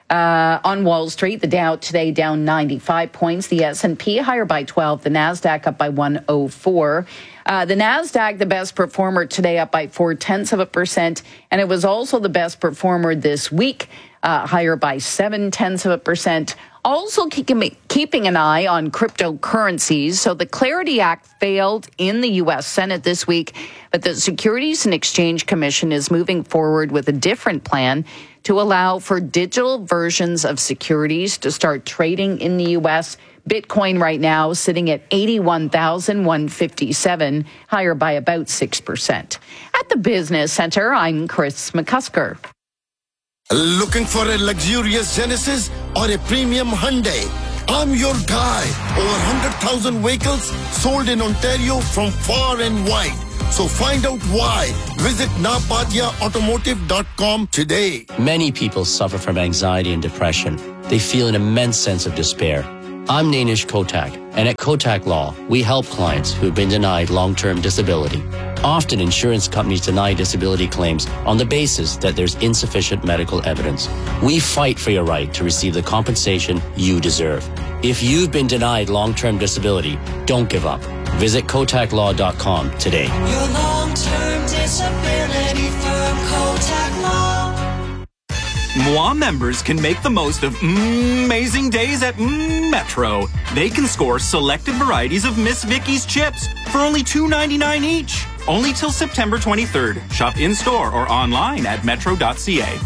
Uh, on Wall Street, the Dow today down ninety-five points. The S and P higher by twelve. The NASDAQ up by one oh four. Uh, the NASDAQ, the best performer today, up by four tenths of a percent. And it was also the best performer this week, uh, higher by seven tenths of a percent. Also keeping, keeping an eye on cryptocurrencies. So the Clarity Act failed in the U S Senate this week, but the Securities and Exchange Commission is moving forward with a different plan to allow for digital versions of securities to start trading in the U S. Bitcoin right now sitting at eighty-one thousand one hundred fifty-seven, higher by about six percent. At the Business Center, I'm Chris McCusker. Looking for a luxurious Genesis or a premium Hyundai? I'm your guy. Over one hundred thousand vehicles sold in Ontario from far and wide. So find out why. Visit napadia automotive dot com today. Many people suffer from anxiety and depression. They feel an immense sense of despair. I'm Nainish Kotak, and at Kotak Law, we help clients who have been denied long-term disability. Often, insurance companies deny disability claims on the basis that there's insufficient medical evidence. We fight for your right to receive the compensation you deserve. If you've been denied long-term disability, don't give up. Visit kotak law dot com today. Your long-term disability firm, Kotak Law. M W A members can make the most of amazing days at Metro. They can score selected varieties of Miss Vicky's chips for only two ninety-nine each. Only till September twenty-third. Shop in-store or online at metro dot c a.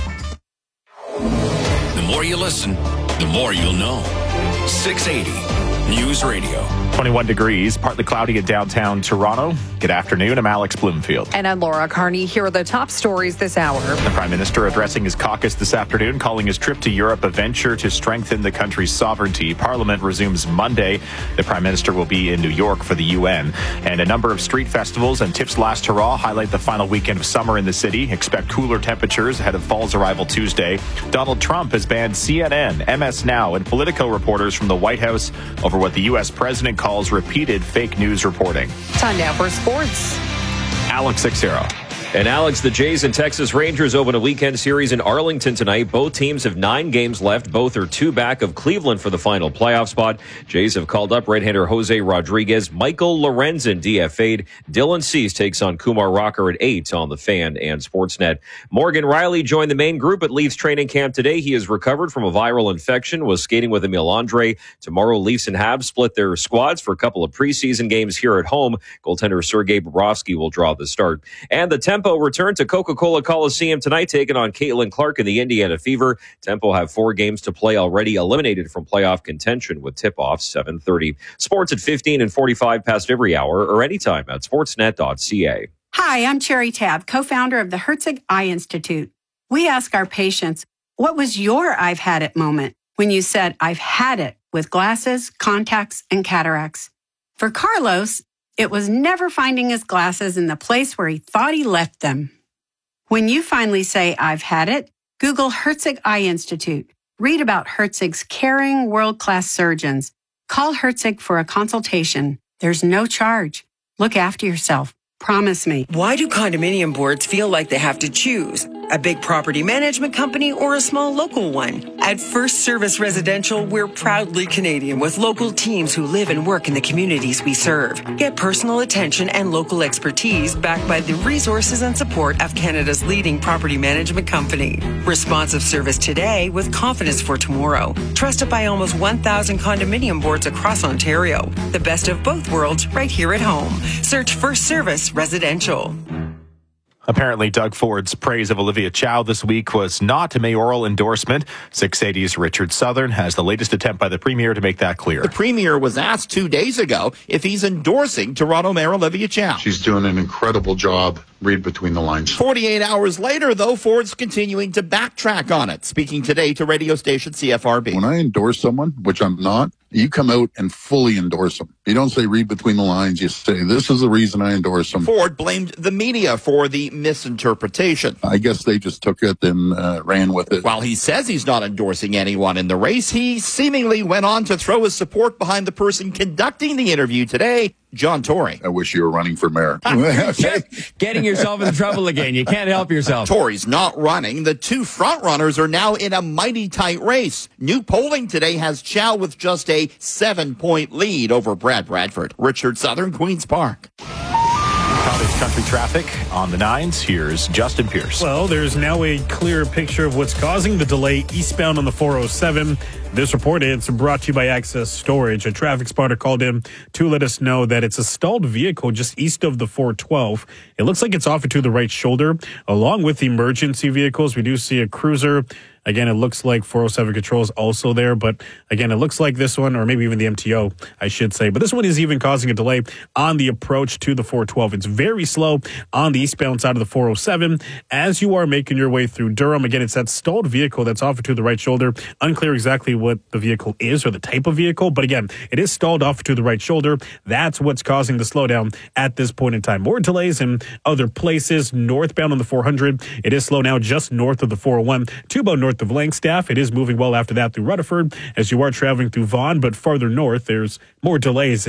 The more you listen, the more you'll know. six eighty News Radio. twenty-one degrees, partly cloudy in downtown Toronto. Good afternoon. I'm Alex Bloomfield. And I'm Laura Carney. Here are the top stories this hour. The Prime Minister addressing his caucus this afternoon, calling his trip to Europe a venture to strengthen the country's sovereignty. Parliament resumes Monday. The Prime Minister will be in New York for the U N. And a number of street festivals and Tips Last Hurrah highlight the final weekend of summer in the city. Expect cooler temperatures ahead of fall's arrival Tuesday. Donald Trump has banned C N N, M S Now, and Politico reporters from the White House over what the U S president calls repeated fake news reporting. Time now for sports. Alex Sixero. And Alex, the Jays and Texas Rangers open a weekend series in Arlington tonight. Both teams have nine games left. Both are two back of Cleveland for the final playoff spot. Jays have called up right-hander Jose Rodriguez. Michael Lorenzen D F A'd. Dylan Cease takes on Kumar Rocker at eight on the Fan and Sportsnet. Morgan Riley joined the main group at Leafs training camp today. He has recovered from a viral infection, was skating with Emil Andre. Tomorrow, Leafs and Habs split their squads for a couple of preseason games here at home. Goaltender Sergei Bobrovsky will draw the start. And the Tempo return to Coca-Cola Coliseum tonight, taking on Caitlin Clark and the Indiana Fever. Tempo have four games to play, already eliminated from playoff contention with tip-off seven thirty. Sports at fifteen and forty-five past every hour or anytime at sportsnet dot c a. Hi, I'm Cherry Tab, co-founder of the Herzig Eye Institute. We ask our patients, what was your I've had it moment when you said, I've had it with glasses, contacts, and cataracts? For Carlos, it was never finding his glasses in the place where he thought he left them. When you finally say, I've had it, Google Herzig Eye Institute. Read about Herzig's caring, world-class surgeons. Call Herzig for a consultation. There's no charge. Look after yourself. Promise me. Why do condominium boards feel like they have to choose? A big property management company or a small local one? At First Service Residential, we're proudly Canadian with local teams who live and work in the communities we serve. Get personal attention and local expertise backed by the resources and support of Canada's leading property management company. Responsive service today with confidence for tomorrow. Trusted by almost one thousand condominium boards across Ontario. The best of both worlds right here at home. Search First Service Residential. Apparently, Doug Ford's praise of Olivia Chow this week was not a mayoral endorsement. six eighty's Richard Southern has the latest attempt by the Premier to make that clear. The Premier was asked two days ago if he's endorsing Toronto Mayor Olivia Chow. She's doing an incredible job. Read between the lines. forty-eight hours later, though, Ford's continuing to backtrack on it, speaking today to radio station C F R B. When I endorse someone, which I'm not, you come out and fully endorse them. You don't say read between the lines. You say, this is the reason I endorse them. Ford blamed the media for the misinterpretation. I guess they just took it and uh, ran with it. While he says he's not endorsing anyone in the race, he seemingly went on to throw his support behind the person conducting the interview today, John Tory. I wish you were running for mayor. Just getting yourself in trouble again. You can't help yourself. Tory's not running. The two front runners are now in a mighty tight race. New polling today has Chow with just a seven-point lead over Brad Bradford. Richard Southern, Queen's Park. Cottage country traffic on the nines. Here's Justin Pierce. Well, there's now a clear picture of what's causing the delay eastbound on the four oh seven. This report is brought to you by Access Storage. A traffic spotter called in to let us know that it's a stalled vehicle just east of the four twelve. It looks like it's off to the right shoulder. Along with emergency vehicles, we do see a cruiser. Again, it looks like four oh seven Control is also there, but again, it looks like this one, or maybe even the M T O, I should say. But this one is even causing a delay on the approach to the four twelve. It's very slow on the eastbound side of the four oh seven. As you are making your way through Durham, again, it's that stalled vehicle that's off to the right shoulder. Unclear exactly what the vehicle is or the type of vehicle, but again, it is stalled off to the right shoulder. That's what's causing the slowdown at this point in time. More delays in other places. Northbound on the four hundred, it is slow now just north of the four oh one to about north of Langstaff. It is moving well after that through Rutherford as you are traveling through Vaughan, but farther north, there's more delays.